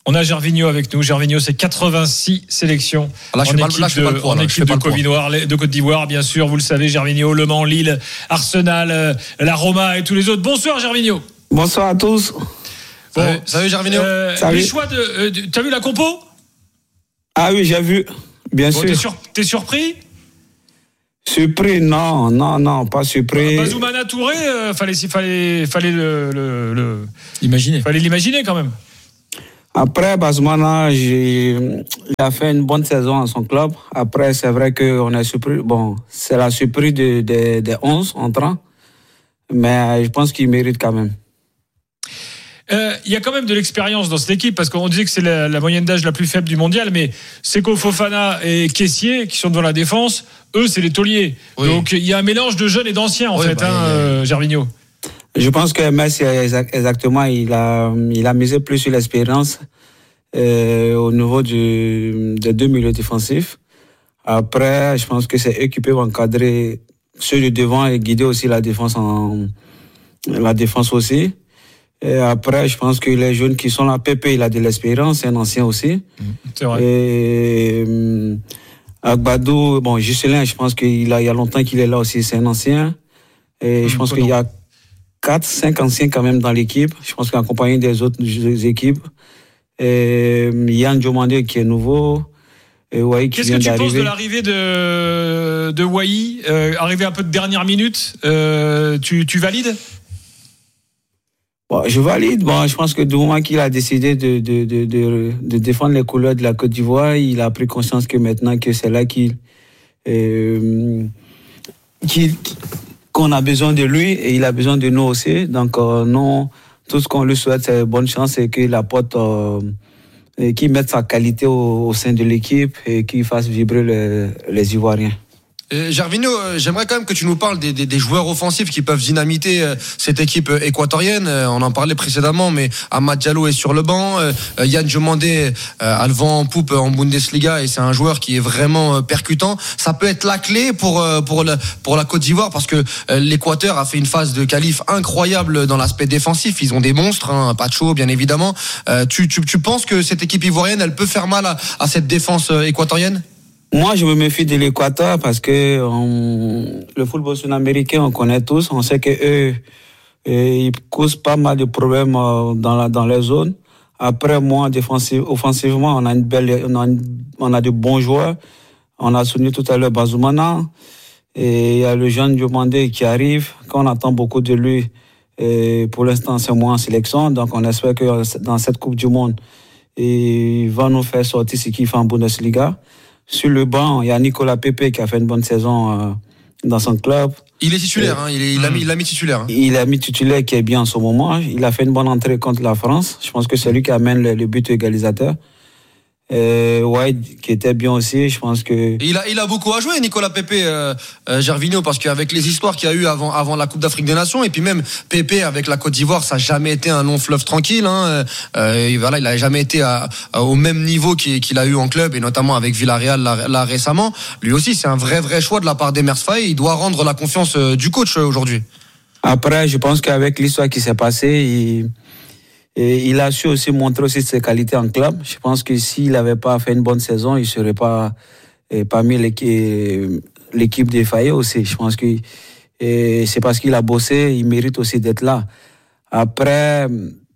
On a Gervinho avec nous. Gervinho, c'est quatre-vingt-six sélections là, je en fais pas, équipe, là, je fais de, pas le poids, en là, équipe de, Côte d'Ivoire, de Côte d'Ivoire, bien sûr. Vous le savez, Gervinho, Le Mans, Lille, Arsenal, euh, la Roma et tous les autres. Bonsoir, Gervinho. Bonsoir à tous. Bon, salut, salut Gervinho. Euh, salut. Les choix de. Euh, t'as vu la compo? Ah oui, j'ai vu. Bien bon, sûr. T'es, sur, t'es surpris? Surpris, non, non, non, pas surpris. Bazoumana Touré, euh, fallait, fallait, fallait le, le, le, l'imaginer. Fallait l'imaginer quand même. Après, Bazoumana, j'ai, il a fait une bonne saison à son club. Après, c'est vrai qu'on est surpris. Bon, c'est la surprise des de, de onze entrants. Mais je pense qu'il mérite quand même. Il euh, y a quand même de l'expérience dans cette équipe parce qu'on disait que c'est la, la moyenne d'âge la plus faible du mondial, mais Seko Fofana et Kessié qui sont devant la défense, eux c'est les tauliers. Oui. Donc il y a un mélange de jeunes et d'anciens en oui, fait, bah, hein, euh, Gervinho. Je pense que Messi exactement, il a il a misé plus sur l'expérience euh, au niveau du, des deux milieux défensifs. Après, je pense que c'est eux qui peuvent encadrer ceux de devant et guider aussi la défense en la défense aussi. Et après, je pense que les jeunes qui sont là, Pépé, il a de l'expérience, c'est un ancien aussi. C'est vrai. Et euh, Agbadou, bon, Juscelin, je pense qu'il a, il y a longtemps qu'il est là aussi, c'est un ancien. Et mmh, je pense qu'il y a quatre, cinq anciens quand même dans l'équipe. Je pense qu'il est accompagné des autres équipes. Et Yann Diomandé qui est nouveau. Et Wai qui Qu'est-ce vient que tu d'arriver. penses de l'arrivée de, de Wai, euh, arrivé un peu de dernière minute, euh, tu, tu valides? Bon, je valide. Bon, je pense que du moment qu'il a décidé de, de, de, de, de défendre les couleurs de la Côte d'Ivoire, il a pris conscience que maintenant que c'est là qu'il, euh, qu'il, qu'on a besoin de lui et il a besoin de nous aussi. Donc, euh, non, tout ce qu'on lui souhaite, c'est bonne chance et qu'il apporte, euh, et qu'il mette sa qualité au, au sein de l'équipe et qu'il fasse vibrer les, les Ivoiriens. Euh, Gervinho, euh, j'aimerais quand même que tu nous parles des, des, des joueurs offensifs qui peuvent dynamiter euh, cette équipe euh, équatorienne. Euh, on en parlait précédemment, mais Amad Diallo est sur le banc. Euh, Yann Diomandé euh, a le vent en poupe en Bundesliga et c'est un joueur qui est vraiment euh, percutant. Ça peut être la clé pour euh, pour la pour la Côte d'Ivoire parce que euh, l'Équateur a fait une phase de qualif incroyable dans l'aspect défensif. Ils ont des monstres, hein, Pacho bien évidemment. Euh, tu, tu tu penses que cette équipe ivoirienne, elle peut faire mal à, à cette défense euh, équatorienne? Moi, je me méfie de l'Équateur parce que on, le football sud-américain, on connaît tous. On sait que eux, ils causent pas mal de problèmes dans la dans les zones. Après, moi, défensif, offensivement, on a une belle, on a, une, on a de bons joueurs. On a souligné tout à l'heure Bazoumana et il y a le jeune Diomandé qui arrive. Quand on attend beaucoup de lui, et pour l'instant, c'est moi en sélection. Donc, on espère que dans cette Coupe du Monde, il va nous faire sortir ce qu'il fait en Bundesliga. Sur le banc, il y a Nicolas Pépé qui a fait une bonne saison euh, dans son club. Il est titulaire, hein, il, est, il, a mis, il a mis titulaire. Hein. Il a mis titulaire qui est bien en ce moment. Il a fait une bonne entrée contre la France. Je pense que c'est lui qui amène le, le but égalisateur. Euh, White qui était bien aussi, je pense que il a il a beaucoup à jouer Nicolas Pépé, euh, euh, Gervinho, parce qu'avec les histoires qu'il y a eu avant avant la Coupe d'Afrique des Nations et puis même Pépé avec la Côte d'Ivoire, ça n'a jamais été un long fleuve tranquille. Hein. Euh, et voilà, il a jamais été à, à, au même niveau qu'il, qu'il a eu en club et notamment avec Villarreal là, là récemment. Lui aussi, c'est un vrai vrai choix de la part d'Emers Faye. Il doit rendre la confiance du coach aujourd'hui. Après, je pense qu'avec l'histoire qui s'est passée, il Et il a su aussi montrer aussi ses qualités en club. Je pense que s'il n'avait pas fait une bonne saison, il ne serait pas parmi l'équipe, l'équipe des Faye aussi. Je pense que et c'est parce qu'il a bossé, il mérite aussi d'être là. Après,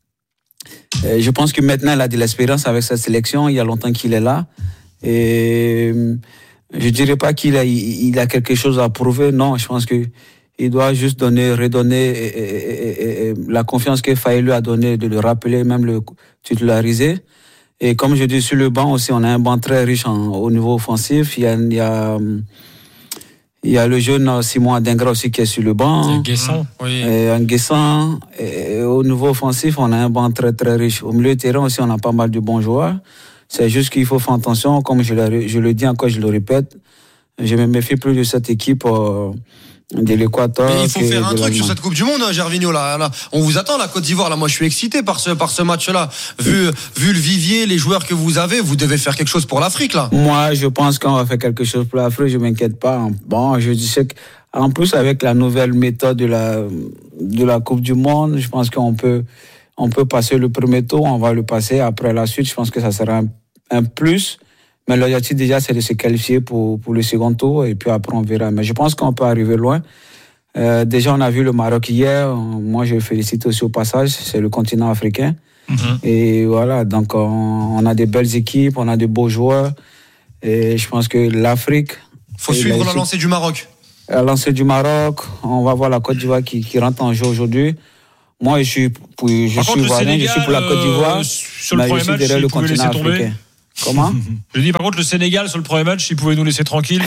je pense que maintenant, il a de l'expérience avec cette sélection. Il y a longtemps qu'il est là. Et je ne dirais pas qu'il a, il a quelque chose à prouver. Non, je pense que il doit juste donner, redonner et, et, et, et la confiance que Faye lui a donnée, de le rappeler, même le titulariser. Et comme je dis, sur le banc aussi, on a un banc très riche en, au niveau offensif. Il y a, il y a, il y a le jeune Simon Adingra aussi qui est sur le banc. Un Guessant. Oui. Et un Guessant. Et au niveau offensif, on a un banc très très riche. Au milieu de terrain aussi, on a pas mal de bons joueurs. C'est juste qu'il faut faire attention, comme je le, je le dis encore, je le répète. Je me méfie plus de cette équipe euh, de l'Équateur. Mais il faut faire un truc sur cette Coupe du Monde, hein, Gervinho. Là, là, on vous attend, la Côte d'Ivoire. Là, moi, je suis excité par ce par ce match-là. Vu vu le vivier, les joueurs que vous avez, vous devez faire quelque chose pour l'Afrique, là. Moi, je pense qu'on va faire quelque chose pour l'Afrique. Je m'inquiète pas. Bon, je sais que en plus avec la nouvelle méthode de la de la Coupe du Monde, je pense qu'on peut on peut passer le premier tour, on va le passer. Après la suite, je pense que ça sera un, un plus. Mais l'objectif déjà, c'est de se qualifier pour, pour le second tour et puis après on verra. Mais je pense qu'on peut arriver loin. Euh, déjà, on a vu le Maroc hier. Moi, je félicite aussi au passage. C'est le continent africain. Mm-hmm. Et voilà, donc on, on a des belles équipes, on a de beaux joueurs. Et je pense que l'Afrique... Faut suivre la lancée du Maroc. La lancée du Maroc. On va voir la Côte d'Ivoire qui, qui rentre en jeu aujourd'hui. Moi, je suis pour, je Par suis contre, ivoirien, Sénégal, je suis pour la Côte d'Ivoire. Euh, sur le mais premier je suis match, derrière le vous pouvez continent laisser tomber. africain. Comment? Je dis par contre le Sénégal sur le premier match, s'ils pouvaient nous laisser tranquilles.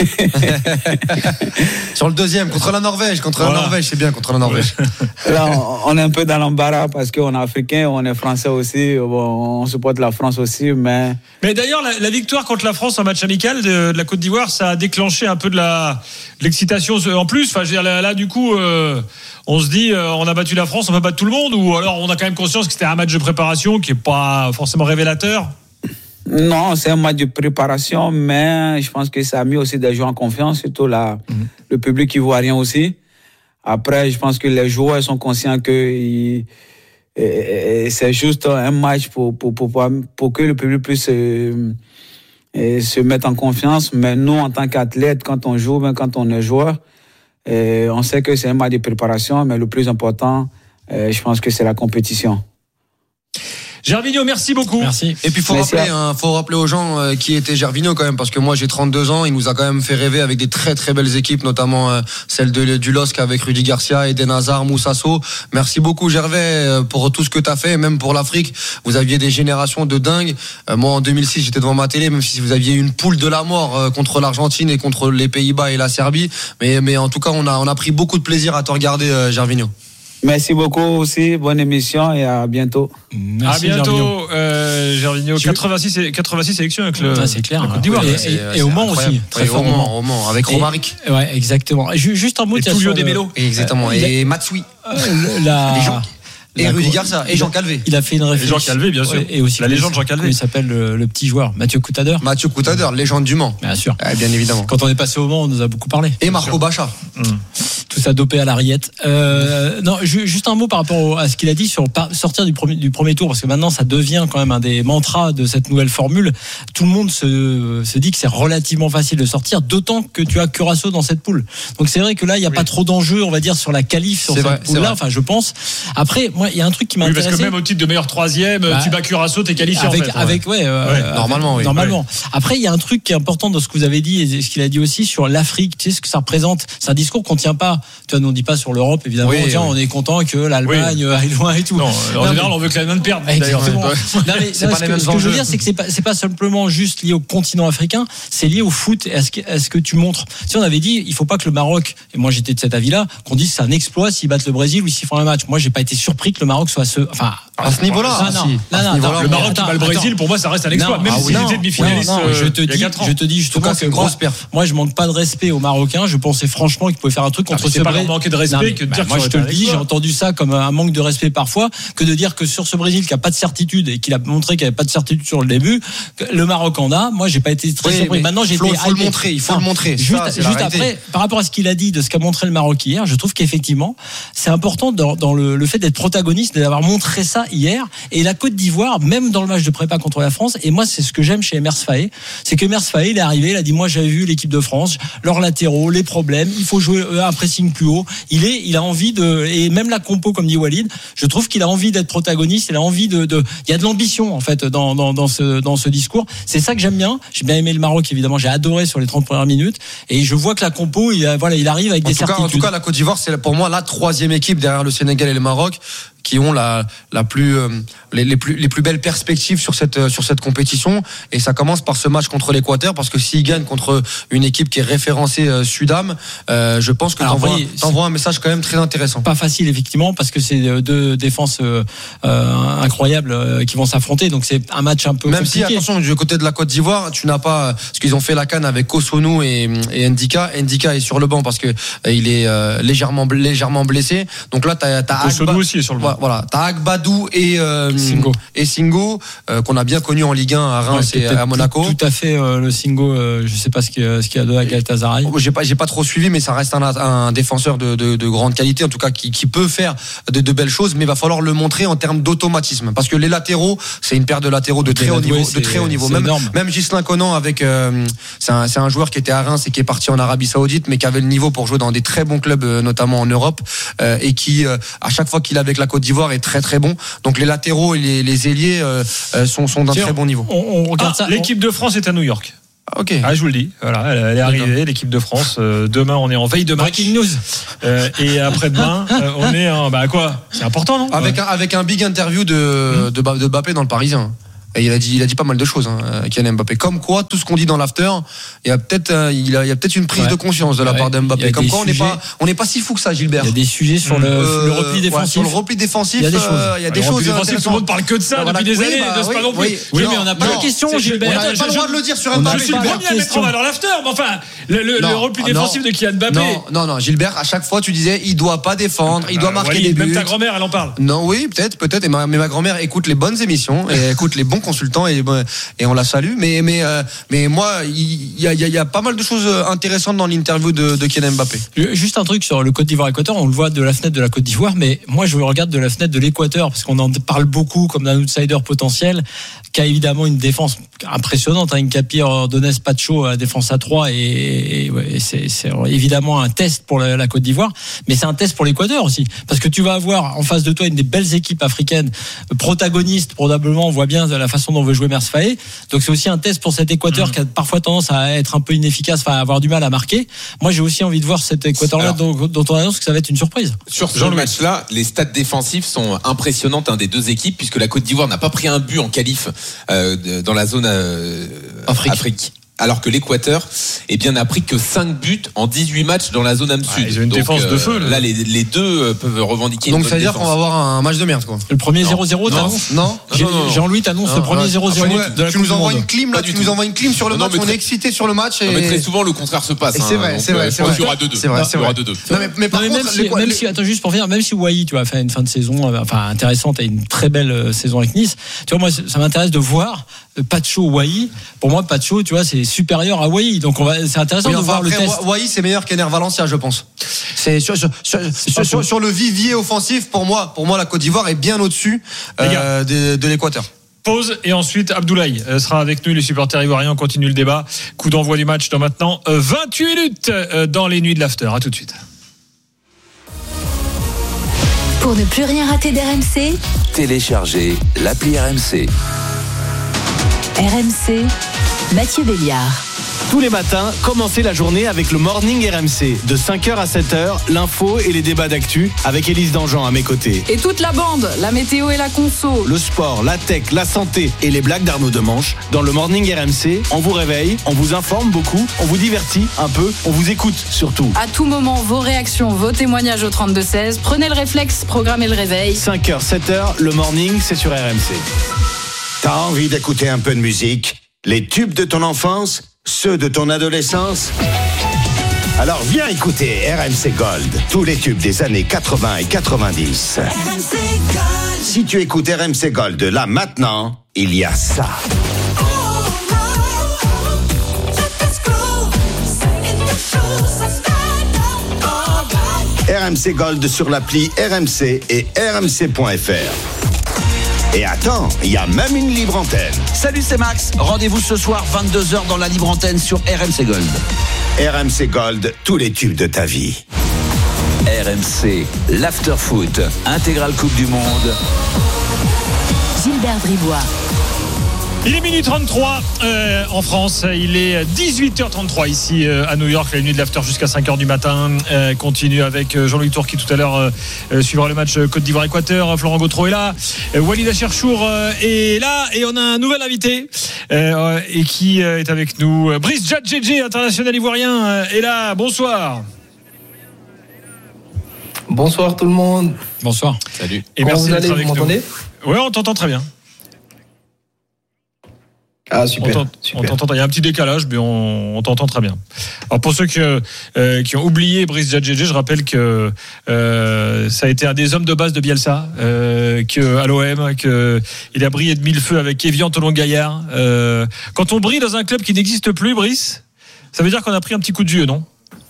Sur le deuxième, contre la Norvège, contre voilà. la Norvège, c'est bien contre la Norvège. Là, on est un peu dans l'embarras parce qu'on est africain, on est français aussi, bon, on supporte la France aussi, mais. Mais d'ailleurs, la, la victoire contre la France en match amical de, de la Côte d'Ivoire, ça a déclenché un peu de la de l'excitation en plus. Enfin, je veux dire, là, là du coup. Euh, on se dit, euh, on a battu la France, on va battre tout le monde, ou alors on a quand même conscience que c'était un match de préparation qui n'est pas forcément révélateur? Non, c'est un match de préparation, mais je pense que ça a mis aussi des joueurs en confiance, surtout la, mm-hmm. le public ivoirien aussi. Après, je pense que les joueurs sont conscients que ils, et, et c'est juste un match pour, pour, pour, pour, pour que le public puisse euh, se mettre en confiance. Mais nous, en tant qu'athlètes, quand on joue, même quand on est joueur, et on sait que c'est un match de préparation, mais le plus important, euh, je pense que c'est la compétition. Gervinho, merci beaucoup. Merci. Et puis faut merci rappeler, hein, faut rappeler aux gens euh, qui était Gervinho quand même, parce que moi j'ai trente-deux ans, il nous a quand même fait rêver avec des très très belles équipes, notamment euh, celle de du L O S C avec Rudy Garcia, Eden Hazard, Moussa Sow. Merci beaucoup Gervais euh, pour tout ce que t'as fait, même pour l'Afrique. Vous aviez des générations de dingues. Euh, moi en deux mille six j'étais devant ma télé, même si vous aviez une poule de la mort euh, contre l'Argentine et contre les Pays-Bas et la Serbie. Mais mais en tout cas on a on a pris beaucoup de plaisir à te regarder euh, Gervinho. Merci beaucoup aussi, bonne émission et à bientôt. Merci, à bientôt, euh, Gervinho. quatre-vingt-six, quatre-vingt-six sélections avec le. Ça, c'est clair. Côte d'Ivoire. Et, et, et au Mans aussi. Très fort. Au Mans, au Mans, avec Romaric. Ouais, exactement. Juste un mot. Et Tullio De Melo. Exactement. Et Matsui. La. Les gens. Et La Rudy Garcia et Jean Calvé. Il a fait une réflexion. Et Jean Calvé, bien sûr. Et aussi la légende Jean Calvé. Il s'appelle le, le petit joueur, Mathieu Coutadeur. Mathieu Coutadeur, légende du Mans. Bien sûr. Ah, bien évidemment. Quand on est passé au Mans, on nous a beaucoup parlé. Et Marco Baccia. Mmh. Tout ça dopé à la rillette. Euh, non, juste un mot par rapport à ce qu'il a dit sur sortir du premier, du premier tour, parce que maintenant ça devient quand même un des mantras de cette nouvelle formule. Tout le monde se, se dit que c'est relativement facile de sortir, d'autant que tu as Curaçao dans cette poule. Donc c'est vrai que là, il n'y a oui. pas trop d'enjeu, on va dire, sur la qualif, sur c'est cette poule-là. Enfin, je pense. Après, moi, il y a un truc qui m'intéresse. Oui, parce que même au titre de meilleur troisième, bah, tu bats Curaçao, t'es qualifié avec, en fait. Avec, ouais, euh, ouais normalement, oui. Normalement. Ouais. Après, il y a un truc qui est important dans ce que vous avez dit et ce qu'il a dit aussi sur l'Afrique. Tu sais ce que ça représente. C'est un discours qu'on tient pas. Tu vois, on dit pas sur l'Europe, évidemment. Oui, on, dit, oui. on est content que l'Allemagne oui. aille loin et tout. Non, en général, mais... on veut que l'Allemagne perde. Exactement. Non, mais, c'est non, pas ce, que, ce que je veux dire, c'est que c'est pas, c'est pas simplement juste lié au continent africain, c'est lié au foot et à ce que, à ce que tu montres. Si on avait dit, il faut pas que le Maroc, et moi j'étais de cet avis-là, qu'on dise c'est un exploit s'ils battent le Brésil ou s'ils font un match. Moi, j'ai pas été surpris que le Maroc soit ce, enfin, à ce niveau-là. Non, non, non, non, non, le Maroc qui bat le Brésil, pour moi, ça reste un exploit, même s'ils étaient demi-finalistes. Je te dis, je te dis justement que grosse perf. Moi, je manque pas de respect aux Marocains. Je pensais franchement qu'ils pouvaient faire un truc contre ce Brésil. C'est pas manquer de respect que de dire que moi, je te le dis, j'ai entendu ça comme un manque de respect parfois, que de dire que sur ce Brésil qui a pas de certitude et qu'il a montré qu'il avait pas de certitude sur le début, le Maroc en a. Moi, j'ai pas été très surpris. Maintenant, j'ai été. Il faut le montrer. Il faut le montrer. Juste, juste après, par rapport à ce qu'il a dit de ce qu'a montré le Maroc hier, je trouve qu'effectivement, c'est important dans, dans le, le fait d'être protagoniste, d'avoir montré ça hier. Et la Côte d'Ivoire, même dans le match de prépa contre la France, et moi, c'est ce que j'aime chez Emers Faé, c'est que Emers Faé, il est arrivé, il a dit, moi, j'avais vu l'équipe de France, leurs latéraux, les problèmes, il faut jouer un pressing plus haut. Il est, il a envie de, et même la compo, comme dit Walid, je trouve qu'il a envie d'être protagoniste, il a envie de, de, il y a de l'ambition, en fait, dans, dans, dans ce, dans ce discours. C'est ça que j'aime bien. J'ai bien aimé le Maroc, évidemment, j'ai adoré sur les trente premières minutes, et je vois que la compo, il, voilà, il arrive avec en des tout cas, certitudes. En tout cas, la Côte d'Ivoire, c'est pour moi la troisième équipe derrière le Sénégal et le Maroc qui ont la la plus euh, les, les plus les plus belles perspectives sur cette euh, sur cette compétition, et ça commence par ce match contre l'Équateur, parce que s'ils gagnent contre une équipe qui est référencée euh, Sudam, euh, je pense que t'envoies oui, t'envoies un message quand même très intéressant. Pas facile effectivement, parce que c'est deux défenses euh, euh, incroyables euh, qui vont s'affronter, donc c'est un match un peu même compliqué. Si attention du côté de la Côte d'Ivoire, tu n'as pas ce qu'ils ont fait la CAN avec Kosonou et et Ndika. Ndika est sur le banc parce que euh, il est euh, légèrement légèrement blessé, donc là t'as t'as Kosonou aussi est sur le banc. Voilà, voilà. T'as Agbadou et euh, Singo, et Singo euh, qu'on a bien connu en Ligue un à Reims ouais, et à Monaco. Tout, tout à fait euh, le Singo. Euh, je sais pas ce qu'il y a, ce qu'il y a de à Galatasaray. J'ai pas, j'ai pas trop suivi, mais ça reste un, un défenseur de, de, de grande qualité, en tout cas qui, qui peut faire de, de belles choses, mais il va falloir le montrer en termes d'automatisme, parce que les latéraux, c'est une paire de latéraux de très haut niveau, de très haut niveau. Même, même Ghislain Conan avec, euh, c'est un, c'est un joueur qui était à Reims et qui est parti en Arabie Saoudite, mais qui avait le niveau pour jouer dans des très bons clubs, notamment en Europe, euh, et qui, euh, à chaque fois qu'il est avec la Côte d'Ivoire, est très très bon. Donc les latéraux et les, les ailiers euh, sont, sont d'un très bon niveau. On, on regarde ah, ça. L'équipe de France est à New York. Ok. Ah, je vous le dis. Voilà, elle, elle est arrivée, l'équipe de France. Euh, demain, on est en veille de match. Breaking news. Euh, et après-demain, euh, on est en. Bah quoi ? C'est important, non ? Avec un, avec un big interview de, mmh. de, de Mbappé dans le Parisien. Et il a dit, il a dit pas mal de choses, hein, Kylian Mbappé. Comme quoi, tout ce qu'on dit dans l'after, il y a peut-être, euh, il, a, il y a peut-être une prise ouais. de conscience de la ouais. part d'Mbappé. Comme quoi, on n'est pas, on n'est pas si fou que ça, Gilbert. Il y a des sujets sur le, euh, le repli défensif. Ouais, sur le repli défensif, il y a des choses. Euh, il y a des le choses. Repli défensif, tout le monde parle que de ça voilà. depuis des oui, années. Bah, n'est-ce oui, pas non plus oui, oui, mais on n'a pas la question, Gilbert. On n'a pas le droit de le dire sur Mbappé. Je suis le premier à mettre en valeur l'after, mais enfin, le repli défensif de Kylian Mbappé. Non, non, non, Gilbert, à chaque fois, tu disais, il doit pas défendre, il doit marquer des buts. Même ta grand-mère, elle en parle. Non, oui, peut-être, peut-être. Mais ma grand-mère écoute les bonnes émissions et écoute les bons consultants et et on la salue, mais mais euh, mais moi il y a, y, a, y a pas mal de choses intéressantes dans l'interview de, de Kylian Mbappé. Juste un truc sur le Côte d'Ivoire-Équateur, on le voit de la fenêtre de la Côte d'Ivoire, mais moi je regarde de la fenêtre de l'Équateur parce qu'on en parle beaucoup comme d'un outsider potentiel, qui a évidemment une défense impressionnante, hein, une Capir Ordonez Pacho à défense à trois et, et, et c'est, c'est évidemment un test pour la, la Côte d'Ivoire, mais c'est un test pour l'Équateur aussi, parce que tu vas avoir en face de toi une des belles équipes africaines protagonistes, probablement on voit bien la façon dont veut jouer Mersfaé, donc c'est aussi un test pour cet Équateur mmh. qui a parfois tendance à être un peu inefficace, enfin à avoir du mal à marquer. Moi j'ai aussi envie de voir cet Équateur-là dont, dont on annonce que ça va être une surprise. Sur ce match-là, les stats défensifs sont impressionnantes hein, des deux équipes, puisque la Côte d'Ivoire n'a pas pris un but en qualif euh, dans la zone euh, Afrique. Afrique. Alors que l'Équateur eh bien, n'a pris que cinq buts en dix-huit matchs dans la zone âme sud. Ah, ils ont une donc, défense euh, de feu. Là, là les, les deux peuvent revendiquer. Donc une ça veut dire défense. qu'on va avoir un match de merde, quoi. Le premier zéro zéro, t'annonces ? Non, non, non, non. Jean-Louis t'annonce le premier zéro zéro. Tu nous envoies une clim là, tu nous envoies une clim sur le match. On est excité sur le match. Mais très souvent le contraire se passe. C'est vrai, c'est vrai. Il y aura deux deux. C'est vrai, c'est vrai. Mais par contre, même si, attends juste pour finir, même si Wai, tu vas faire une fin de saison, enfin intéressante et une très belle saison avec Nice. Tu vois, moi, ça m'intéresse de voir Pacho Wai. Pour moi, Pacho, tu vois, c'est supérieur à Wai. Donc on va, c'est intéressant oui, de voir après, le test. Wai, c'est meilleur qu'Ener Valencia, je pense. C'est sur, sur, sur, sur, sur, sur le vivier offensif, pour moi, pour moi, la Côte d'Ivoire est bien au-dessus euh, de, de l'Équateur. Pause et ensuite Abdoulaye sera avec nous, les supporters ivoiriens. On continue le débat. Coup d'envoi du match dans maintenant vingt-huit minutes dans les nuits de l'after. À tout de suite. Pour ne plus rien rater d'R M C, téléchargez l'appli R M C. R M C, Mathieu Béliard. Tous les matins, commencez la journée avec le Morning R M C. De cinq heures à sept heures, l'info et les débats d'actu avec Élise Dangean à mes côtés. Et toute la bande, la météo et la conso. Le sport, la tech, la santé et les blagues d'Arnaud Demanche. Dans le Morning R M C, on vous réveille, on vous informe beaucoup, on vous divertit un peu, on vous écoute surtout. À tout moment, vos réactions, vos témoignages au trente-deux seize. Prenez le réflexe, programmez le réveil. cinq heures, sept heures, le Morning, c'est sur R M C. T'as envie d'écouter un peu de musique ? Les tubes de ton enfance ? Ceux de ton adolescence ? Alors viens écouter R M C Gold, tous les tubes des années quatre-vingts et quatre-vingt-dix. R M C Gold. Si tu écoutes R M C Gold là maintenant, il y a ça. R M C Gold sur l'appli R M C et R M C point F R. Et attends, il y a même une libre antenne. Salut, c'est Max. Rendez-vous ce soir, vingt-deux heures dans la libre antenne sur R M C Gold. R M C Gold, tous les tubes de ta vie. R M C, l'after-foot, intégrale Coupe du Monde. Gilbert Bribois. Il est minuit trente-trois euh, en France, il est dix-huit heures trente-trois ici euh, à New York. La nuit de l'after jusqu'à cinq heures du matin euh, continue avec euh, Jean-Louis Tour qui tout à l'heure euh, suivra le match Côte d'Ivoire-Équateur. Florent Gautreau est là, euh, Walid Acherchour euh, est là et on a un nouvel invité euh, et qui euh, est avec nous. Brice Djadjedje, international ivoirien, euh, est là. Bonsoir. Bonsoir tout le monde. Bonsoir. Salut. Et Comment merci vous allez, d'être avec vous m'entendez ? nous. Oui, on t'entend très bien. Ah, super, on super. On t'entend. Il y a un petit décalage, mais on, on t'entend très bien. Alors pour ceux qui, euh, qui ont oublié Brice Djadjedje, je rappelle que euh, ça a été un des hommes de base de Bielsa, euh, que à l'O M, que il a brillé de mille feux avec Evian Toulon-Gaillard. Euh, quand on brille dans un club qui n'existe plus, Brice, ça veut dire qu'on a pris un petit coup de vieux, non?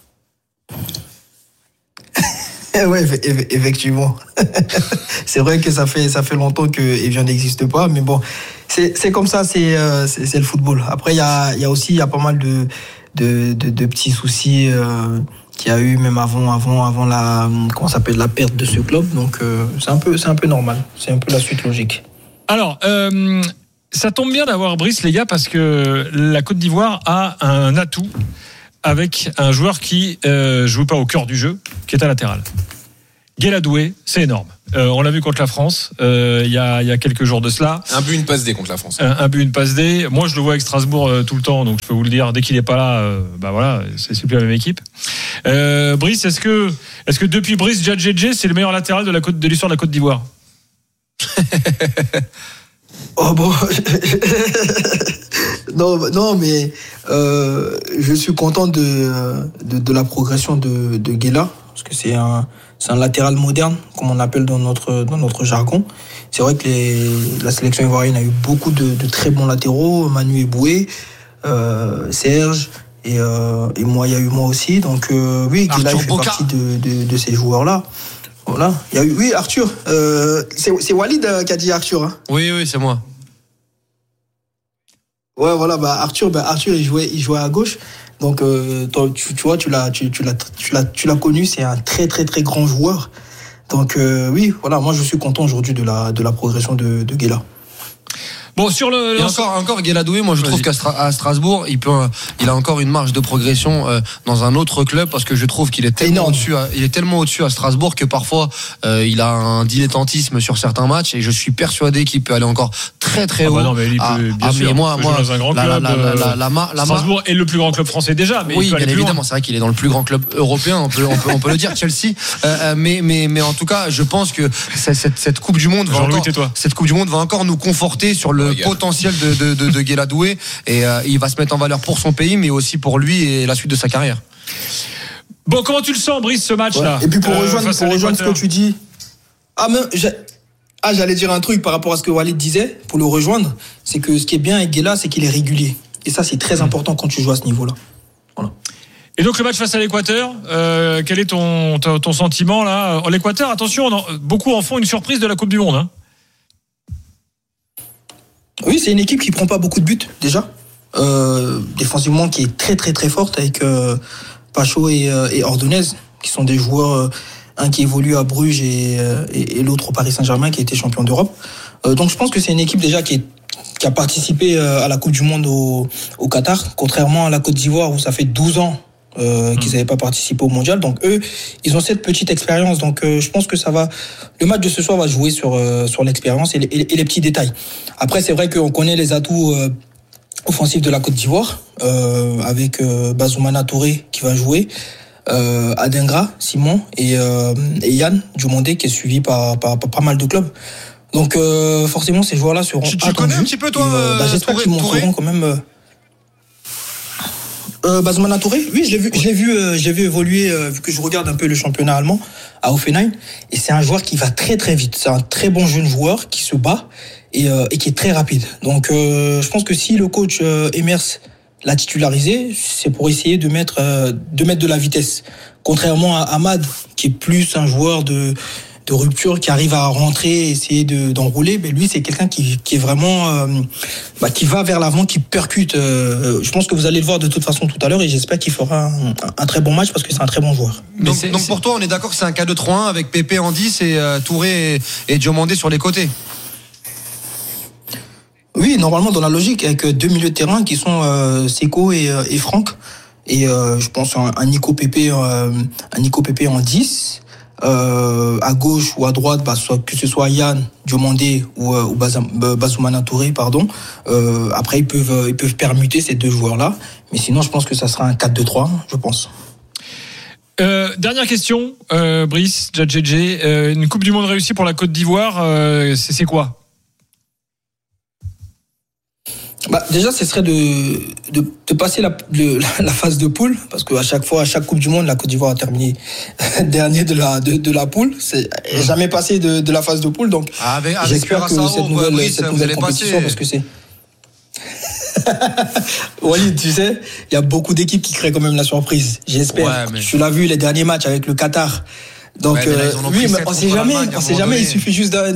Oui, effectivement. C'est vrai que ça fait, ça fait longtemps que Evian n'existe pas, mais bon, c'est, c'est comme ça, c'est, euh, c'est, c'est le football. Après, il y a, y a aussi y a pas mal de, de, de, de petits soucis euh, qu'il y a eu même avant, avant, avant la, comment ça s'appelle, la perte de ce club. Donc, euh, c'est, un peu, c'est un peu normal. C'est un peu la suite logique. Alors, euh, ça tombe bien d'avoir Brice, les gars, parce que la Côte d'Ivoire a un atout avec un joueur qui euh, joue pas au cœur du jeu, qui est à latéral. Guelha Doué, c'est énorme. Euh, on l'a vu contre la France il euh, y, a, y a quelques jours de cela. Un but, une passe D contre la France. Un, un but, une passe D. Moi, je le vois avec Strasbourg euh, tout le temps, donc je peux vous le dire. Dès qu'il n'est pas là, euh, bah voilà, c'est, c'est plus la même équipe. Euh, Brice, est-ce que, est-ce que depuis Brice Djadjedje, c'est le meilleur latéral de, la côte, de l'histoire de la Côte d'Ivoire? Oh bon, non, non, mais euh, je suis content de, de, de la progression de, de Guelha, parce que c'est un, c'est un latéral moderne, comme on appelle dans notre, dans notre jargon. C'est vrai que les, la sélection ivoirienne a eu beaucoup de, de très bons latéraux, Manu Eboué, euh, Serge, et, euh, et moi, il y a eu moi aussi. Donc euh, oui, Guelha fait Boca. partie de, de, de ces joueurs-là. Voilà. Il y a eu, oui, Arthur. Euh, c'est, c'est Walid qui a dit Arthur. Hein. Oui, oui, c'est moi. Ouais, voilà. Bah Arthur, bah Arthur, il jouait, il jouait à gauche. Donc, euh, tu, tu vois, tu l'as, tu, tu l'as, tu l'as, tu l'as connu. C'est un très, très, très grand joueur. Donc, euh, oui, voilà. Moi, je suis content aujourd'hui de la, de la progression de, de Guelha. Bon, sur le. Et encore, encore Guelha Doué, moi je trouve qu'à Stra- à Strasbourg, il peut, il a encore une marge de progression euh, dans un autre club parce que je trouve qu'il est tellement au-dessus, à, il est tellement au-dessus à Strasbourg que parfois euh, il a un dilettantisme sur certains matchs et je suis persuadé qu'il peut aller encore très très haut. Ah bah non, mais il peut, ah, bien ah, sûr, mais moi, il peut moi, jouer dans un grand la, club. La, la, la, la, la, la, Strasbourg est le plus grand club français déjà, mais oui, il peut aller bien plus évidemment, loin. c'est vrai qu'il est dans le plus grand club européen, on peut, on peut, on peut le dire, Chelsea. Euh, mais, mais, mais en tout cas, je pense que cette, cette, cette Coupe du Monde va Jean-Louis, encore, tais-toi. cette Coupe du Monde va encore nous conforter sur le Regarde. potentiel de, de, de, de Guelha Doué et euh, il va se mettre en valeur pour son pays, mais aussi pour lui et la suite de sa carrière. Bon, comment tu le sens, Brice, ce match-là ouais. Et puis pour euh, rejoindre, pour rejoindre ce que tu dis, ah mais j'ai... Ah, j'allais dire un truc par rapport à ce que Walid disait, pour le rejoindre, c'est que ce qui est bien avec Guelha, c'est qu'il est régulier. Et ça, c'est très important quand tu joues à ce niveau-là. Voilà. Et donc le match face à l'Équateur, euh, quel est ton, ton, ton sentiment là? L'Équateur, attention, on en, beaucoup en font une surprise de la Coupe du Monde. Hein. Oui, c'est une équipe qui prend pas beaucoup de buts déjà, euh, défensivement qui est très très très forte avec euh, Pacho et, euh, et Ordonez, qui sont des joueurs, euh, un qui évolue à Bruges et, euh, et, et l'autre au Paris Saint-Germain qui a été champion d'Europe. Euh, donc je pense que c'est une équipe déjà qui, est, qui a participé euh, à la Coupe du Monde au, au Qatar, contrairement à la Côte d'Ivoire où ça fait douze ans Euh, mmh. qu'ils n'avaient pas participé au mondial. Donc eux, ils ont cette petite expérience. Donc euh, je pense que ça va. Le match de ce soir va jouer sur euh, sur l'expérience et les, et les petits détails. Après, c'est vrai qu'on connaît les atouts euh, offensifs de la Côte d'Ivoire euh, avec euh, Bazoumana Touré qui va jouer, euh, Adingra, Simon et, euh, et Yann Diomandé qui est suivi par, par, par pas mal de clubs. Donc euh, forcément, ces joueurs-là seront Tu, tu attendus. connais un petit peu toi et, euh, bah, j'espère Touré, qu'ils montreront quand même. Euh, Euh, Bazoumana Touré, oui, je l'ai vu, je l'ai vu, euh, je l'ai vu évoluer, euh, vu que je regarde un peu le championnat allemand à Hoffenheim, et c'est un joueur qui va très très vite. C'est un très bon jeune joueur qui se bat et, euh, et qui est très rapide. Donc, euh, je pense que si le coach euh, Emers l'a titularisé, c'est pour essayer de mettre euh, de mettre de la vitesse. Contrairement à Ahmad, qui est plus un joueur de de rupture, qui arrive à rentrer, essayer de, d'enrouler, mais lui c'est quelqu'un qui, qui est vraiment euh, bah, qui va vers l'avant, qui percute. Euh, je pense que vous allez le voir de toute façon tout à l'heure et j'espère qu'il fera un, un très bon match parce que c'est un très bon joueur. Donc, c'est, donc c'est... pour toi, on est d'accord que c'est un quatre deux trois un avec Pépé en dix et euh, Touré et, et Diomandé sur les côtés. Oui, normalement dans la logique avec deux milieux de terrain qui sont euh, Seko et, et Franck et euh, je pense un, un Nico Pépé euh, un Nico Pépé en dix. Euh, à gauche ou à droite, bah, soit, que ce soit Yann Diomandé ou, euh, ou Bazoumana Touré, pardon. Euh, après, ils peuvent, ils peuvent permuter ces deux joueurs-là. Mais sinon, je pense que ça sera un quatre deux trois, je pense. Euh, dernière question, euh, Brice Djadjedje. Euh, une Coupe du Monde réussie pour la Côte d'Ivoire, euh, c'est, c'est quoi? Bah, déjà, ce serait de, de, de passer la, de, la phase de poule, parce qu'à chaque fois, à chaque Coupe du Monde, la Côte d'Ivoire a terminé dernier de la, de, de la poule. C'est mmh. jamais passé de, de la phase de poule, donc ah, avec, avec j'espère que cette nouvelle, Brice, cette nouvelle compétition, passer. Parce que c'est... Walid, tu sais, il y a beaucoup d'équipes qui créent quand même la surprise. J'espère. Ouais, mais... Tu l'as vu les derniers matchs avec le Qatar. Donc, ouais, mais là, euh, oui, mais on sait jamais. On sait jamais. Il suffit juste d'un.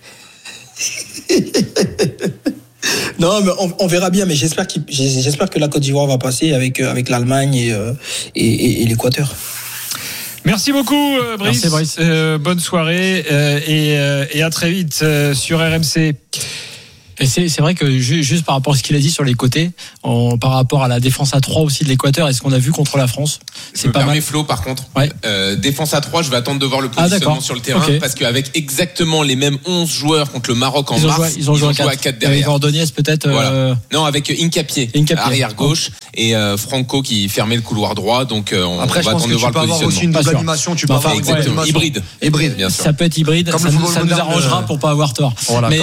Non, mais on, on verra bien. Mais j'espère, qu'il, j'espère que la Côte d'Ivoire va passer avec avec l'Allemagne et, euh, et, et, et l'Équateur. Merci beaucoup, euh, Brice. Merci, Brice. Euh, bonne soirée euh, et, euh, et à très vite euh, sur R M C. Et c'est, c'est vrai que juste par rapport à ce qu'il a dit sur les côtés, en, par rapport à la défense à trois aussi de l'Équateur, est-ce qu'on a vu contre la France ? C'est je pas mal. Flo, par contre, ouais. euh, défense à trois, je vais attendre de voir le positionnement ah, sur le terrain, okay. parce qu'avec exactement les mêmes onze joueurs contre le Maroc en ils mars, joué, ils ont joué, ils ont joué à quatre derrière. Avec Ordonez peut-être. Voilà. Euh... Non, avec Incapié, arrière gauche, oh. et euh, Franco qui fermait le couloir droit. Donc euh, on, Après, on va je attendre de voir le positionnement. Après, je pense que tu peux avoir aussi une double animation. Tu peux avoir exactement hybride, hybride, bien sûr. Ça peut être hybride. Ça nous arrangera pour pas avoir tort.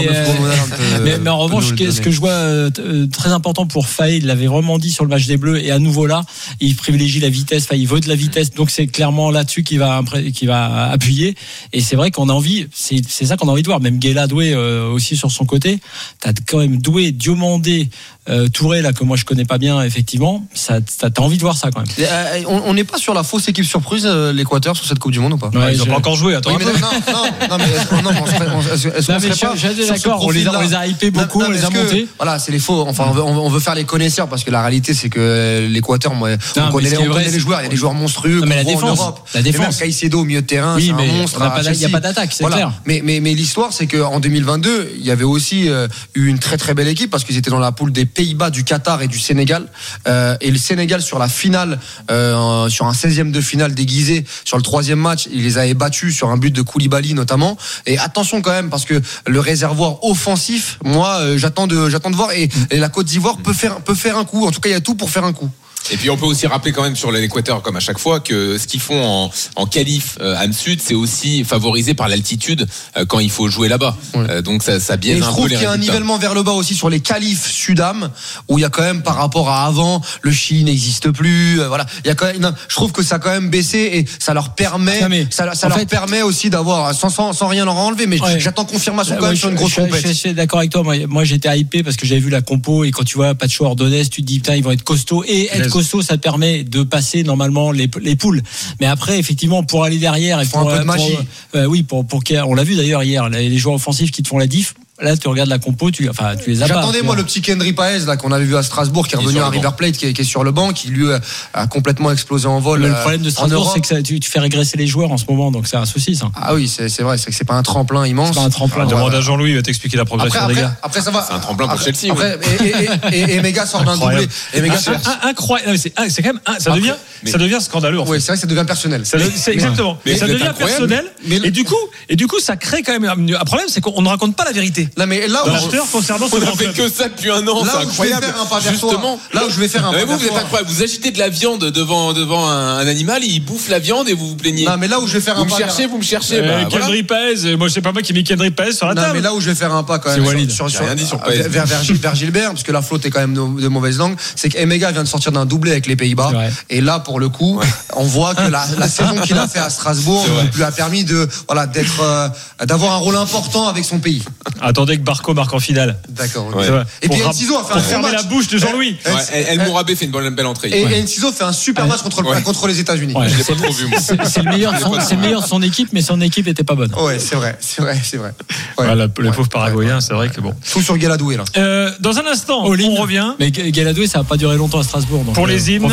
Mais en revanche, ce que je vois euh, très important pour Faye, il l'avait vraiment dit sur le match des Bleus, et à nouveau là, il privilégie la vitesse, enfin, il veut de la vitesse, donc c'est clairement là-dessus qu'il va, qu'il va appuyer. Et c'est vrai qu'on a envie, c'est, c'est ça qu'on a envie de voir. Même Guela Doué euh, aussi sur son côté, t'as quand même Doué, Diomandé, euh, Touré là que moi je connais pas bien effectivement. Ça, t'as, t'as envie de voir ça quand même. Euh, on n'est pas sur la fausse équipe surprise euh, l'Équateur sur cette Coupe du Monde ou pas? Ouais, ils n'ont pas encore joué. Attends. Oui, mais non, non, non, mais est-ce, non, mais on serait, on, est-ce, est-ce non, mais serait je, pas je, d'accord. On les, a, on les a hypés beaucoup, non, non, on les a montés. Voilà, c'est les faux. Enfin, on veut, on veut faire les connaisseurs parce que la réalité c'est que l'Équateur, moi, non, on connaît, les, on vrai, connaît les joueurs. Il y a des joueurs monstrueux. Non, mais la défense, la défense. Caicedo au milieu de terrain, oui, c'est mais un monstre. Il n'y a pas d'attaque, c'est clair. Mais mais mais l'histoire, c'est qu'en deux mille vingt-deux, il y avait aussi eu une très très belle équipe parce qu'ils étaient dans la poule des Pays-Bas, du Qatar et du Sénégal. Et le Sénégal sur la finale, sur un seizième de finale déguisé, sur le troisième match, il les avait battus sur un but de Koulibaly notamment. Et attention quand même parce que le réservoir offensif, moi, j'attends de j'attends de voir et, et la Côte d'Ivoire peut faire peut faire un coup. En tout cas, il y a tout pour faire un coup. Et puis on peut aussi rappeler quand même sur l'Équateur, comme à chaque fois, que ce qu'ils font en, en qualif euh, Am Sud, c'est aussi favorisé par l'altitude euh, quand il faut jouer là-bas. Ouais. Euh, donc ça, ça biaise un peu les résultats. Je trouve qu'il y a un nivellement vers le bas aussi sur les qualifs Sud-Am, où il y a quand même par rapport à avant, le Chili n'existe plus. Euh, voilà, il y a quand même. Non, je trouve que ça a quand même baissé et ça leur permet, ça, mais, ça, ça leur fait, permet aussi d'avoir sans, sans, sans rien leur enlever. Mais ouais. j'attends confirmation quand ouais, même je, sur une grosse je, compétition. Je, je suis d'accord avec toi. Moi, moi j'étais hypé parce que j'avais vu la compo et quand tu vois Pacho Ordonez, tu te dis putain ils vont être costauds et être costauds, ça te permet de passer normalement les, les poules. Mais après, effectivement, pour aller derrière et pour, pour un peu de magie. Pour, euh, oui, pour, pour, on l'a vu d'ailleurs hier, les, les joueurs offensifs qui te font la diff. Là, tu regardes la compo, tu, enfin, tu les as pas. J'attendais, moi, le petit Kendry Paez, là, qu'on avait vu à Strasbourg, qui est revenu à River Plate, qui est, qui est sur le banc, qui lui a complètement explosé en vol. Mais le problème de Strasbourg, c'est que ça, tu, tu fais régresser les joueurs en ce moment, donc c'est un souci, ça. Ah oui, c'est, c'est vrai, c'est que c'est pas un tremplin immense. C'est pas un tremplin. Ah, demande à Jean-Louis, il va t'expliquer la progression après, des après, gars. Après, ça va. C'est un tremplin pour Chelsea, après, oui. Et, et, et, et Mega sort d'un doublé. Et Mega sort. Incroyable. C'est, c'est quand même, ça devient, ça devient scandaleux, en fait. Oui, c'est vrai, ça devient personnel. C'est exactement. Ça devient personnel. Et du coup, et du coup, ça crée quand même un problème, c'est qu'on ne raconte pas la vérité. Là, mais là, concernant on a fait que ça depuis un an, là c'est incroyable. Justement, là où je vais faire un pas vous, vous êtes incroyable. Vous achetez de la viande devant devant un, un animal, il bouffe la viande et vous vous plaignez. Non, mais là où je vais faire vous un pas. Vous me cherchez, vous me cherchez. Euh, bah, Kendry voilà. Paez, moi je sais pas moi qui met Kendry Paez sur la non, table. Mais là où je vais faire un pas quand même. C'est Walid. Sur, sur, rien dit sur Paez. Vers, vers, vers Gilbert, parce que la flotte est quand même de, de mauvaise langue. C'est qu'Emega vient de sortir d'un doublé avec les Pays-Bas. Et là, pour le coup, ouais. on voit que la, la saison qu'il a fait à Strasbourg lui a permis de voilà d'être euh, d'avoir un rôle important avec son pays. Attendez que Barco marque en finale. D'accord. Et puis Enciso a fait pour fermer la bouche de Jean-Louis. El Mourabé fait une bonne belle entrée. Et Enciso fait un super match contre le contre les États-Unis. Je l'ai pas trop vu moi. C'est le meilleur c'est le meilleur de son équipe, mais son équipe était pas bonne. Ouais, c'est vrai, c'est vrai, c'est vrai. Le pauvre Paraguayen, c'est vrai que bon. Tout sur Gueladoué là. Dans un instant, on revient. Mais Gueladoué, ça va pas durer longtemps à Strasbourg. Pour les hymnes.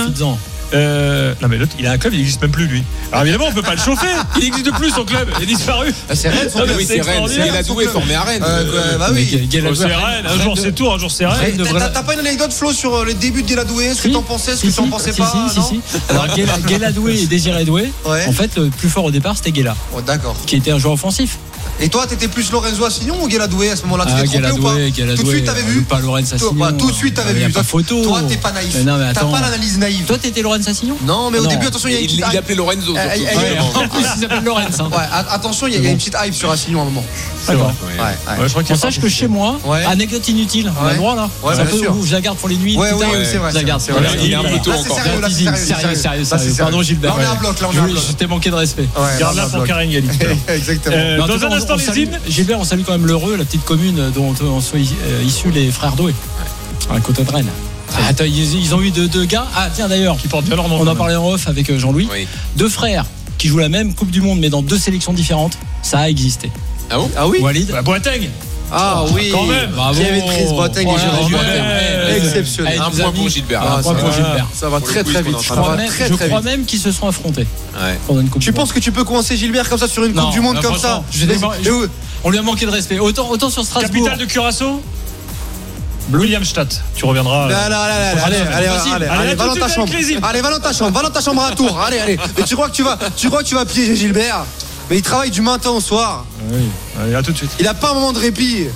Euh, non mais l'autre, il a un club, il n'existe même plus lui. Alors évidemment, on peut pas le chauffer. Il n'existe plus son club, il a disparu. C'est Rennes, son club. Oui, c'est Rennes. Gueladoué formé à Rennes. Euh, bah oui. C'est Rennes. Un jour c'est Tours, un jour c'est Rennes. T'as pas une anecdote Flo sur les débuts de Gueladoué? Est-ce que t'en pensais, est-ce que t'en pensais pas? Si si si. Alors Gueladoué et Désiré Doué. En fait, le plus fort au départ, c'était Guela. D'accord. Qui était un joueur offensif. Et toi, t'étais plus Lorenzo Assignon ou Guéladoué à ce moment-là? Tu Ah, t'es trompé ou pas? Guéladoué, Tout de suite, t'avais vu? Pas Lorenzo Assignon. Toi, tout de suite, t'avais Il y a vu. pas photo. Toi, t'es pas naïf. Mais non, mais T'as attends. pas l'analyse naïve. Toi, t'étais Lorenzo Assignon? Non, mais au Non. début, attention, il y a une Il, petite il hype. appelait Lorenzo. Euh, surtout. il y a- Ouais, en plus, il s'appelle Lorenzo. hein. Ouais, a- attention, il y a- il y a une petite hype sur Assignon à un moment. D'accord. Ouais, ouais. Ouais, je crois qu'il On y a sache pas que chez moi, Ouais. anecdote inutile, on a Ouais. le droit là. Ouais, C'est un bien peu sûr. où je la garde pour les nuits. Ouais, plus oui, tard, oui, c'est vrai, Je la c'est garde. vrai, Voilà, c'est vrai. Il est un peu tôt Là, c'est encore. sérieux, là, c'est Sérieux, sérieux, sérieux, c'est sérieux, Là, c'est sérieux. sérieux. Pardon, Gilbert. Là, on est à Ouais. bloc, là, on est Je- à bloc. Je t'ai manqué de respect. Ouais, Garde là, là on pour bloque. Karine Galli. Exactement. Euh, Mais en Dans tout cas, un on- instant, on les salue- hymnes. Gilbert, on salue quand même l'Heureux, la petite commune dont euh, sont is- euh, issus les frères Doué, à côté de Rennes. Ah, attends, ils, ils ont eu deux, deux gars. Ah, tiens, d'ailleurs, Qui portent bien leur nom. on quand en même. parlait en off avec euh, Jean-Louis. Oui. Deux frères qui jouent la même Coupe du Monde, mais dans deux sélections différentes. Ça a existé. Ah bon? Ah oui? Walid. Bah, Boateng. Ah oui. Quand même. Bravo. Qui avait prise Boateng et Oh là, Jérôme Boateng. Boateng. Ouais. Exceptionnel. Allez, Un nos point amis. pour Gilbert. Un Ah, point ça pour va. Gilbert. Ça va Pour très le quiz très qu'on vite. est en Je train Ça crois, va même, très je très crois vite. même qu'ils se sont affrontés Ouais. pendant une Coupe Tu du penses Monde. que tu peux coincer Gilbert comme ça sur une Non, Coupe du Monde là, comme ça? franchement, je l'ai- Et où- On lui a manqué de respect. Autant, autant sur Strasbourg. Capitale de Curaçao. Williamstadt. Tu reviendras. Là, là, là, là, Prochaine allez, semaine. allez, Facile. allez, Allez, allez, à va tout dans de ta suite chambre. avec les hymnes. Allez, va dans ta chambre, va dans ta chambre à tour. Allez, allez. Mais tu crois que tu vas, tu crois que tu vas piéger Gilbert? Mais il travaille du matin au soir. Oui. Allez, à tout de suite. Il a pas un moment de répit.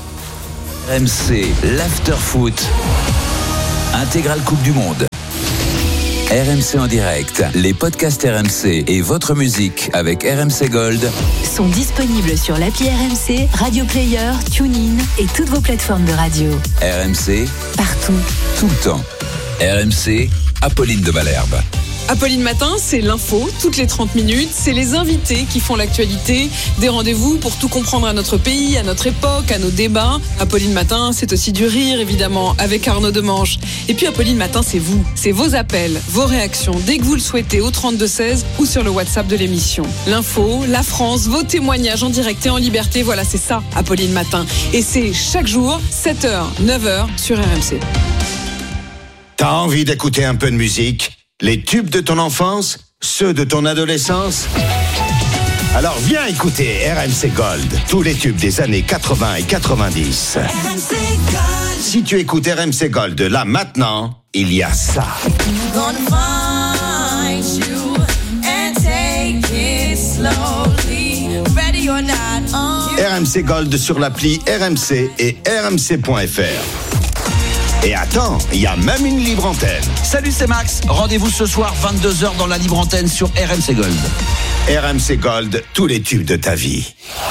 R M C, l'after-foot. Intégrale Coupe du Monde. R M C en direct, les podcasts R M C et votre musique avec R M C Gold Sont disponibles sur l'appli R M C, Radio Player, TuneIn et toutes vos plateformes de radio. R M C, Partout. tout le temps. R M C, Apolline de Malherbe. Apolline Matin, c'est l'info, toutes les trente minutes. C'est les invités qui font l'actualité. Des rendez-vous pour tout comprendre à notre pays, à notre époque, à nos débats. Apolline Matin, c'est aussi du rire, évidemment, avec Arnaud Demanche. Et puis Apolline Matin, c'est vous. C'est vos appels, vos réactions, dès que vous le souhaitez, au trente-deux seize ou sur le WhatsApp de l'émission. L'info, la France, vos témoignages en direct et en liberté. Voilà, c'est ça, Apolline Matin. Et c'est chaque jour, sept heures, neuf heures, sur R M C. T'as envie d'écouter un peu de musique? Les tubes de ton enfance? Ceux de ton adolescence? Alors viens écouter R M C Gold, tous les tubes des années quatre-vingts et quatre-vingt-dix. Si tu écoutes R M C Gold là maintenant, il y a ça. R M C Gold sur l'appli R M C et R M C point F R. Et attends, il y a même une libre antenne. Salut, c'est Max. Rendez-vous ce soir, vingt-deux heures, dans la libre antenne sur R M C Gold. R M C Gold, tous les tubes de ta vie.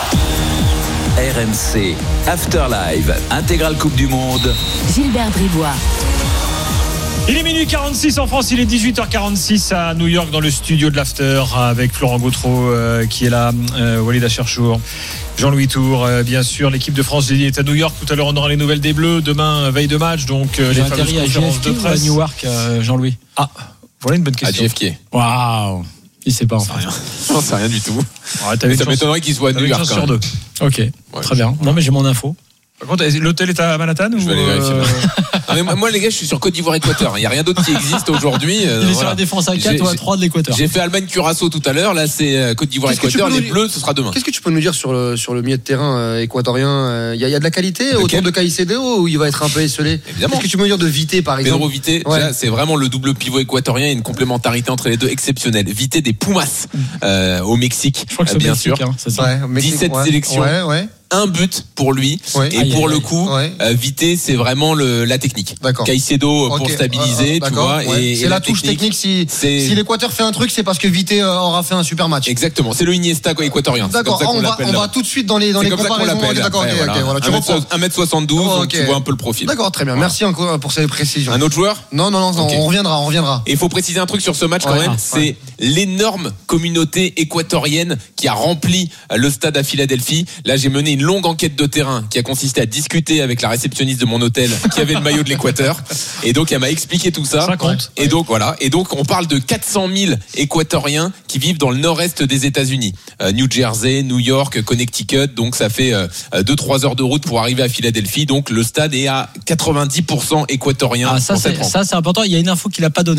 R M C, Afterlive, intégrale Coupe du Monde. Gilbert Bribois. Il est minuit quarante-six en France, il est dix-huit heures quarante-six à New York dans le studio de l'After avec Florent Gautreau euh, qui est là, euh, Walid Acharchour, Jean-Louis Tour, euh, bien sûr. L'équipe de France est à New York. Tout à l'heure, on aura les nouvelles des Bleus. Demain, veille de match. Donc, euh, J'ai les fameuses atterri à conférences J F K de ou à presse. Newark, euh, Jean-Louis. Ah, voilà une bonne À question. J F K. Waouh. Il sait pas en fait. J'en sais rien du tout. Ouais, t'avais Mais une ça chance- m'étonnerait qu'il soit à t'avais New une York. chance quand sur même. deux. Ok, très bien. Non mais j'ai mon info. Par contre, l'hôtel est à Manhattan ou Je vais aller vérifier. euh, Non, mais moi, moi, les gars, je suis sur Côte d'Ivoire-Équateur. Il n'y a rien d'autre qui existe aujourd'hui. euh, Il est sur voilà. la défense à J'ai- quatre ou à j'ai- trois de l'Équateur. J'ai fait Allemagne-Curaçao tout à l'heure. Là, c'est euh, Côte d'Ivoire-Équateur. Qu'est-ce que tu Les peux nous Bleus, ce sera demain. Qu'est-ce que tu peux nous dire sur le, sur le milieu de terrain euh, équatorien? Il y, a- y a de la qualité Lequel autour de Caicedo ou il va être un peu esselé? Évidemment. Qu'est-ce que tu peux nous dire de Vité par exemple? Pedro Vité, Ouais. déjà, c'est vraiment le double pivot équatorien et une complémentarité entre les deux exceptionnelle. Vité des Pumas euh, au Mexique, Je crois que euh, c'est bien Mexique, sûr. hein, c'est ça. Ouais, au Mexique, dix-sept ouais. sélections. Ouais, ouais. Un but pour lui Ouais. et Aïe, pour aïe, le aïe. coup Ouais. euh, Vité c'est vraiment le, la technique. D'accord. Caicedo pour Ok. stabiliser, Euh, tu d'accord, vois, ouais. et, c'est et la touche technique. Si, c'est- si l'Équateur fait un truc, c'est parce que Vité euh, aura fait un super match. Exactement, c'est le Iniesta quoi, équatorien. C'est D'accord. comme ça Ah, qu'on on va, l'appelle on là. va tout de suite dans les dans C'est les comme ça qu'on comparaisons. l'appelle. Ok, D'accord. après, ok, voilà. ok, voilà. Tu un mètre reprends. un mètre soixante-douze, Oh, donc ok. tu vois un peu le profil. D'accord, très bien. Voilà. Merci encore pour ces précisions. Un autre joueur? Non, non, non, non, Ok. on reviendra, on reviendra. Et il faut préciser un truc sur ce match quand Ouais. même, Ah, c'est ouais. l'énorme communauté équatorienne qui a rempli le stade à Philadelphie. Là, j'ai mené une longue enquête de terrain qui a consisté à discuter avec la réceptionniste de mon hôtel qui avait le maillot de l'Équateur. Et donc, elle m'a expliqué tout ça. Ça compte. Et donc, voilà. Et donc, on parle de quatre cent mille Équatoriens qui vivent dans le nord-est des États-Unis. Euh, New Jersey, New York, Connecticut. Donc, ça fait deux trois heures de route pour arriver à Philadelphie. Donc, le stade est à quatre-vingt-dix pour cent équatorien. Ah, ça, pour cette c'est, rencontre. ça, c'est important. Il y a une info qu'il n'a pas donnée.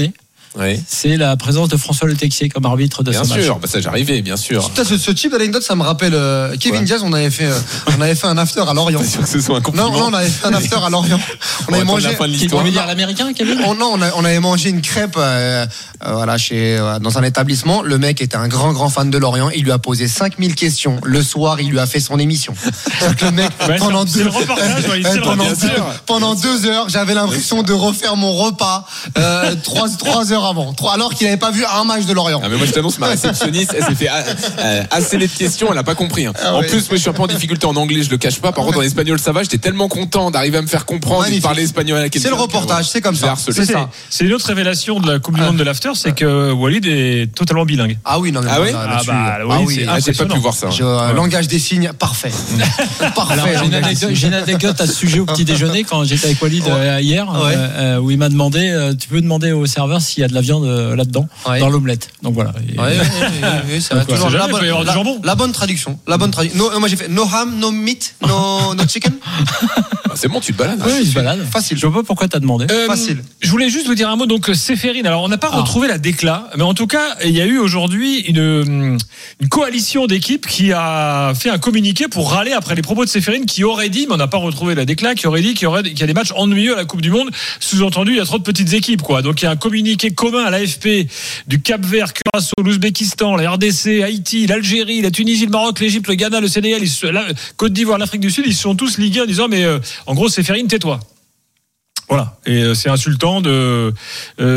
Oui. c'est la présence de François Le Texier comme arbitre de bien ce match. Bien sûr, bah ça j'arrivais, bien sûr. Putain, ce, ce type d'anecdote, ça me rappelle euh, Kevin ouais. Diaz. On avait fait, euh, on avait fait un after à Lorient. C'est sûr que ce soit un compliment. Non, non, on avait fait un after à Lorient. On, on avait mangé. Qui veut dire l'américain, Kevin? Oh, non, on, a, on avait mangé une crêpe, euh, euh, voilà, chez euh, dans un établissement. Le mec était un grand, grand fan de Lorient. Il lui a posé cinq mille questions. Le soir, il lui a fait son émission. Donc, le mec, ouais, pendant deux, le reportage, ouais, euh, pendant, deux, pendant deux heures, j'avais l'impression de refaire mon repas euh, trois, trois heures avant. Trois, alors qu'il n'avait pas vu un match de Lorient. Ah mais moi je t'annonce, ma réceptionniste, elle s'est fait euh, asséner de questions, elle a pas compris. Hein. Ah, en ouais. plus, moi je suis un peu en difficulté en anglais, je le cache pas. Par ah, contre, ouais. en espagnol, ça va. J'étais tellement content d'arriver à me faire comprendre et de parler espagnol à quelqu'un. C'est le reportage, c'est comme ça. C'est, c'est ça. C'est une autre révélation de la Coupe du Monde de l'after, c'est que Walid est totalement bilingue. Ah oui, non mais ah oui, ah bah, oui, ah oui, c'est j'ai pas pu voir ça. Je, euh, ouais. Langage des signes, parfait. Parfait. Alors, j'ai, une anecdote, j'ai une anecdote à ce sujet au petit déjeuner quand j'étais avec Walid ouais. euh, hier, ouais. euh, où il m'a demandé, euh, tu peux demander au serveur s'il y a de la viande euh, là-dedans, ouais. dans l'omelette. Donc voilà. Et, ouais, ouais, ouais, ouais, ça va toujours la, bonne, la, la bonne traduction. La bonne traduction. No, moi j'ai fait no ham, no meat, no, no chicken. Ah, c'est bon, tu te balades. Oui, il se balade. Facile. Je vois pas pourquoi t'as demandé. Euh, Facile. Je voulais juste vous dire un mot. Donc Séphérine. Alors on n'a pas ah. retrouvé la décla, mais en tout cas il y a eu aujourd'hui une, une coalition d'équipes qui a fait un communiqué pour râler après les propos de Séphérine, qui aurait dit, mais on n'a pas retrouvé la décla, qui aurait dit qu'il y aurait qu'il y a des matchs ennuyeux à la Coupe du Monde. Sous-entendu, il y a trop de petites équipes, quoi. Donc il y a un communiqué commun à l'A F P du Cap-Vert, Curaçao, l'Ouzbékistan, la R D C, Haïti, l'Algérie, la Tunisie, le Maroc, l'Égypte, le Ghana, le Sénégal, ils, la Côte d'Ivoire, l'Afrique du Sud, ils se sont tous ligués en disant mais euh, en gros Séphérine, tais-toi. Voilà. Et euh, c'est insultant de euh,